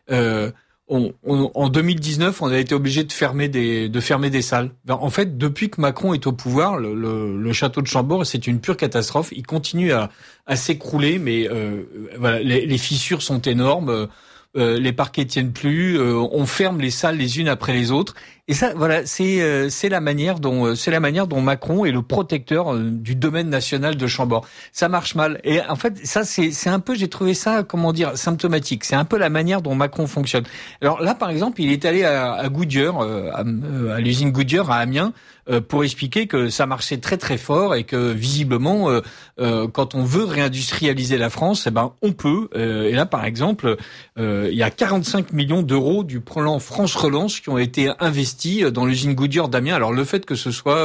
En 2019, on a été obligé de fermer des salles. En fait, depuis que Macron est au pouvoir, le château de Chambord, c'est une pure catastrophe. Il continue à s'écrouler, mais voilà, les fissures sont énormes. Les parquets tiennent plus. On ferme les salles les unes après les autres. Et ça, voilà, c'est la manière dont Macron est le protecteur du domaine national de Chambord. Ça marche mal. Et en fait, ça c'est un peu, j'ai trouvé ça, symptomatique. C'est un peu la manière dont Macron fonctionne. Alors là, par exemple, il est allé à Goodyear, à l'usine Goodyear à Amiens, pour expliquer que ça marchait très très fort et que visiblement, quand on veut réindustrialiser la France, on peut. Et là, par exemple, il y a 45 millions d'euros du plan France Relance qui ont été investis dans l'usine Goodyear d'Amiens. Alors le fait que ce soit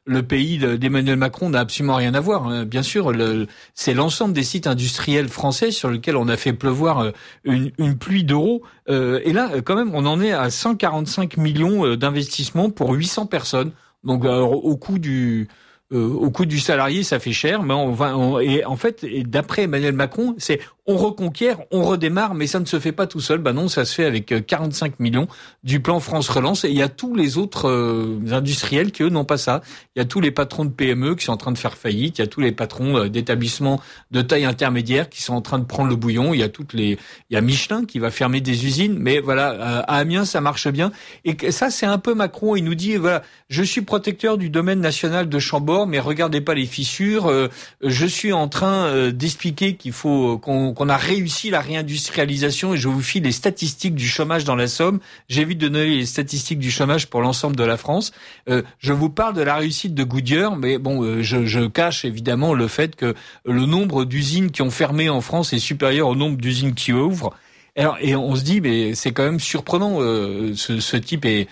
le pays d'Emmanuel Macron n'a absolument rien à voir. Hein. Bien sûr, c'est l'ensemble des sites industriels français sur lesquels on a fait pleuvoir une pluie d'euros. Et là, quand même, on en est à 145 millions d'investissements pour 800 personnes. Donc, au coût du salarié, ça fait cher, mais et en fait, d'après Emmanuel Macron, c'est on reconquiert, on redémarre, mais ça ne se fait pas tout seul. Non, ça se fait avec 45 millions du plan France Relance. Et il y a tous les autres industriels qui, eux, n'ont pas ça. Il y a tous les patrons de PME qui sont en train de faire faillite. Il y a tous les patrons d'établissements de taille intermédiaire qui sont en train de prendre le bouillon. Il y a Michelin qui va fermer des usines. Mais voilà, à Amiens, ça marche bien. Et ça, c'est un peu Macron. Il nous dit, voilà, je suis protecteur du domaine national de Chambord, mais regardez pas les fissures. Je suis en train d'expliquer qu'il faut qu'on a réussi la réindustrialisation et je vous file les statistiques du chômage dans la Somme. J'évite de donner les statistiques du chômage pour l'ensemble de la France. Je vous parle de la réussite de Goodyear, mais bon, je cache évidemment le fait que le nombre d'usines qui ont fermé en France est supérieur au nombre d'usines qui ouvrent. Alors, et on se dit, mais c'est quand même surprenant. Ce type est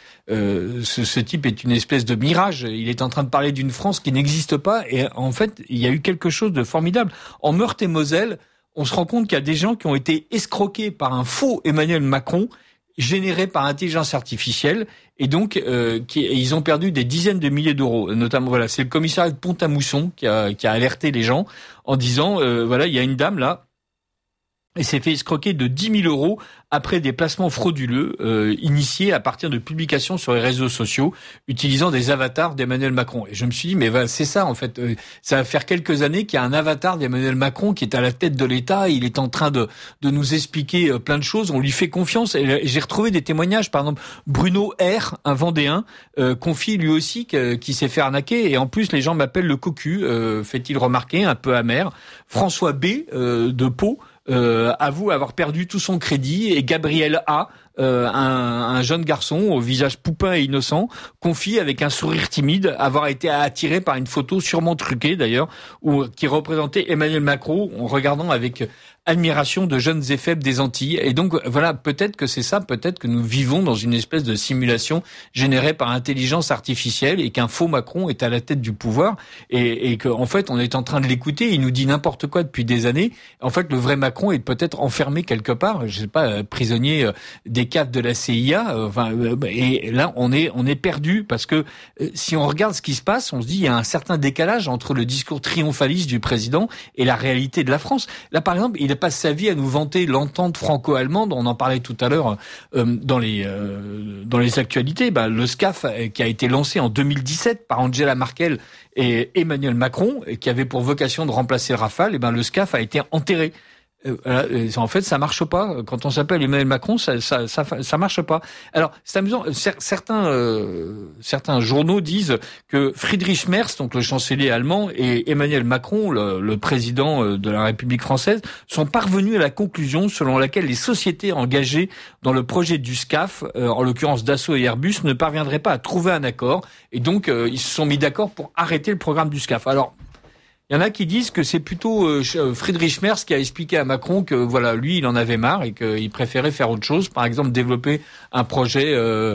une espèce de mirage. Il est en train de parler d'une France qui n'existe pas. Et en fait, il y a eu quelque chose de formidable. En Meurthe-et-Moselle, on se rend compte qu'il y a des gens qui ont été escroqués par un faux Emmanuel Macron, généré par intelligence artificielle, et donc ils ont perdu des dizaines de milliers d'euros. Notamment, voilà, c'est le commissariat de Pont-à-Mousson qui a alerté les gens en disant, voilà, il y a une dame là. Et s'est fait escroquer de 10 000 euros après des placements frauduleux initiés à partir de publications sur les réseaux sociaux utilisant des avatars d'Emmanuel Macron. Et je me suis dit, mais voilà, c'est ça en fait. Ça va faire quelques années qu'il y a un avatar d'Emmanuel Macron qui est à la tête de l'État. Il est en train de nous expliquer plein de choses. On lui fait confiance. Et j'ai retrouvé des témoignages. Par exemple, Bruno R, un Vendéen, confie lui aussi qui s'est fait arnaquer. Et en plus, les gens m'appellent le cocu, fait-il remarquer, un peu amer. François B, de Pau, avoue avoir perdu tout son crédit, et Gabriel A, un jeune garçon au visage poupin et innocent, confie avec un sourire timide avoir été attiré par une photo sûrement truquée d'ailleurs, qui représentait Emmanuel Macron en regardant avec admiration de jeunes et faibles des Antilles. Et donc voilà, peut-être que c'est ça, peut-être que nous vivons dans une espèce de simulation générée par intelligence artificielle et qu'un faux Macron est à la tête du pouvoir et qu'en fait on est en train de l'écouter, il nous dit n'importe quoi depuis des années. En fait, le vrai Macron est peut-être enfermé quelque part, je sais pas, prisonnier des caves de la CIA. Et là on est perdu parce que si on regarde ce qui se passe, on se dit il y a un certain décalage entre le discours triomphaliste du président et la réalité de la France. Là par exemple, il passe sa vie à nous vanter l'entente franco-allemande. On en parlait tout à l'heure dans les actualités. Le SCAF qui a été lancé en 2017 par Angela Merkel et Emmanuel Macron, et qui avait pour vocation de remplacer le Rafale. Le SCAF a été enterré. En fait, ça marche pas. Quand on s'appelle Emmanuel Macron, ça marche pas. Alors, c'est amusant. Certains journaux disent que Friedrich Merz, donc le chancelier allemand, et Emmanuel Macron, le président de la République française, sont parvenus à la conclusion selon laquelle les sociétés engagées dans le projet du SCAF, en l'occurrence Dassault et Airbus, ne parviendraient pas à trouver un accord. Et donc, ils se sont mis d'accord pour arrêter le programme du SCAF. Alors, il y en a qui disent que c'est plutôt Friedrich Merz qui a expliqué à Macron que voilà, lui, il en avait marre et qu'il préférait faire autre chose. Par exemple, développer un projet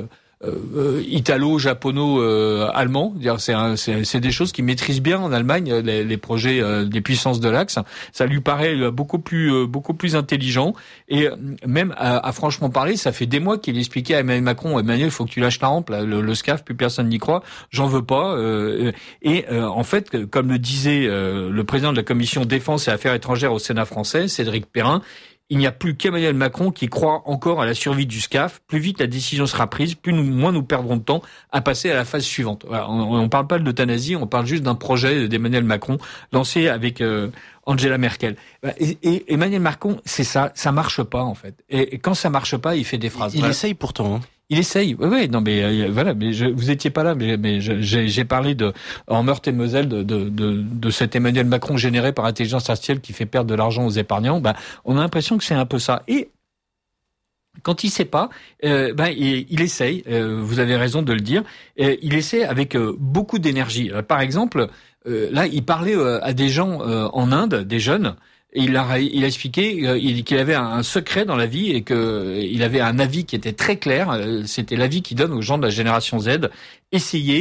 italo-japono-allemand. C'est des choses qu'ils maîtrisent bien en Allemagne, les projets des puissances de l'Axe. Ça lui paraît beaucoup plus intelligent. Et même à franchement parler, ça fait des mois qu'il expliquait à Emmanuel Macron, Emmanuel, il faut que tu lâches la rampe, là, le SCAF, plus personne n'y croit, j'en veux pas. En fait, comme le disait le président de la commission défense et affaires étrangères au Sénat français, Cédric Perrin, il n'y a plus qu'Emmanuel Macron qui croit encore à la survie du SCAF. Plus vite la décision sera prise, moins nous perdrons de temps à passer à la phase suivante. Voilà, on ne parle pas de l'euthanasie, on parle juste d'un projet d'Emmanuel Macron lancé avec Angela Merkel. Et Emmanuel Macron, c'est ça marche pas en fait. Et quand ça marche pas, il fait des phrases. Il essaye pourtant. Il essaye, oui, non, mais voilà, mais vous étiez pas là, mais j'ai parlé en Meurthe-et-Moselle de cet Emmanuel Macron généré par intelligence artificielle qui fait perdre de l'argent aux épargnants. On a l'impression que c'est un peu ça. Et quand il sait pas, il essaye. Vous avez raison de le dire. Il essaie avec beaucoup d'énergie. Par exemple, là, il parlait à des gens en Inde, des jeunes. Et il a expliqué qu'il avait un secret dans la vie et qu'il avait un avis qui était très clair. C'était l'avis qu'il donne aux gens de la génération Z. Essayez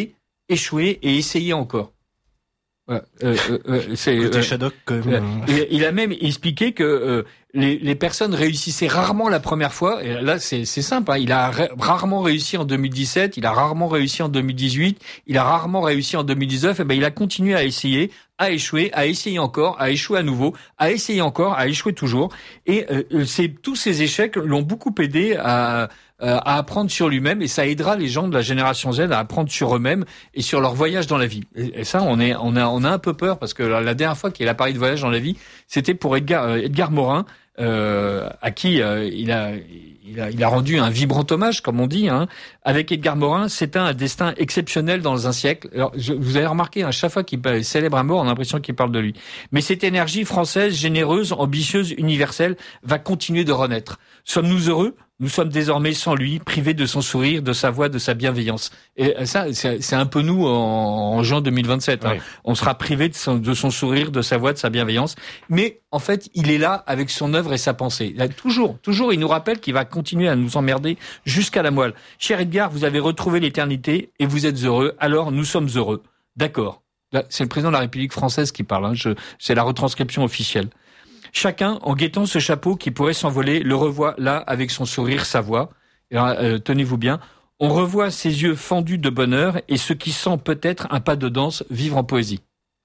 échouer et essayer encore. Voilà. Côté Shadok, quand même. Il a même expliqué que les personnes réussissaient rarement la première fois. Et là, c'est simple. Hein. Il a rarement réussi en 2017. Il a rarement réussi en 2018. Il a rarement réussi en 2019. Et ben, il a continué à essayer, à échouer, à essayer encore, à échouer à nouveau, à essayer encore, à échouer toujours. Et tous ces échecs l'ont beaucoup aidé à apprendre sur lui-même, et ça aidera les gens de la génération Z à apprendre sur eux-mêmes et sur leur voyage dans la vie. Et ça, on a un peu peur, parce que la dernière fois qu'il a parlé de voyage dans la vie, c'était pour Edgar Morin, à qui il a rendu un vibrant hommage, comme on dit. Hein. Avec Edgar Morin, c'est un destin exceptionnel dans un siècle. Alors, vous avez remarqué, chaque fois qu'il célèbre un mort, on a l'impression qu'il parle de lui. Mais cette énergie française, généreuse, ambitieuse, universelle, va continuer de renaître. Sommes-nous heureux ? Nous sommes désormais sans lui, privés de son sourire, de sa voix, de sa bienveillance. Et ça, c'est un peu nous en juin 2027. Hein. Ouais. On sera privé de son sourire, de sa voix, de sa bienveillance. Mais en fait, il est là avec son œuvre et sa pensée. Là, toujours, il nous rappelle qu'il va continuer à nous emmerder jusqu'à la moelle. Cher Edgar, vous avez retrouvé l'éternité et vous êtes heureux. Alors, nous sommes heureux. D'accord. Là, c'est le président de la République française qui parle. Hein. C'est la retranscription officielle. Chacun, en guettant ce chapeau qui pourrait s'envoler, le revoit là avec son sourire, sa voix. Tenez-vous bien. On revoit ses yeux fendus de bonheur et ce qui sent peut-être un pas de danse vivre en poésie.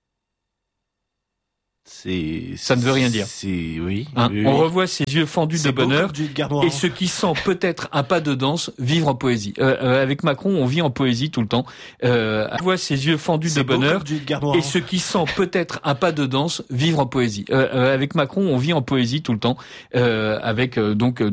Ça ne veut rien dire. Oui. Hein, oui. On revoit ses yeux fendus de bonheur et ce qui sent peut-être un pas de danse vivre en poésie. Avec Macron, on vit en poésie tout le temps. On voit ses yeux fendus de bonheur et ce qui sent peut-être un pas de danse vivre en poésie. Avec Macron, on vit en poésie tout le temps. Donc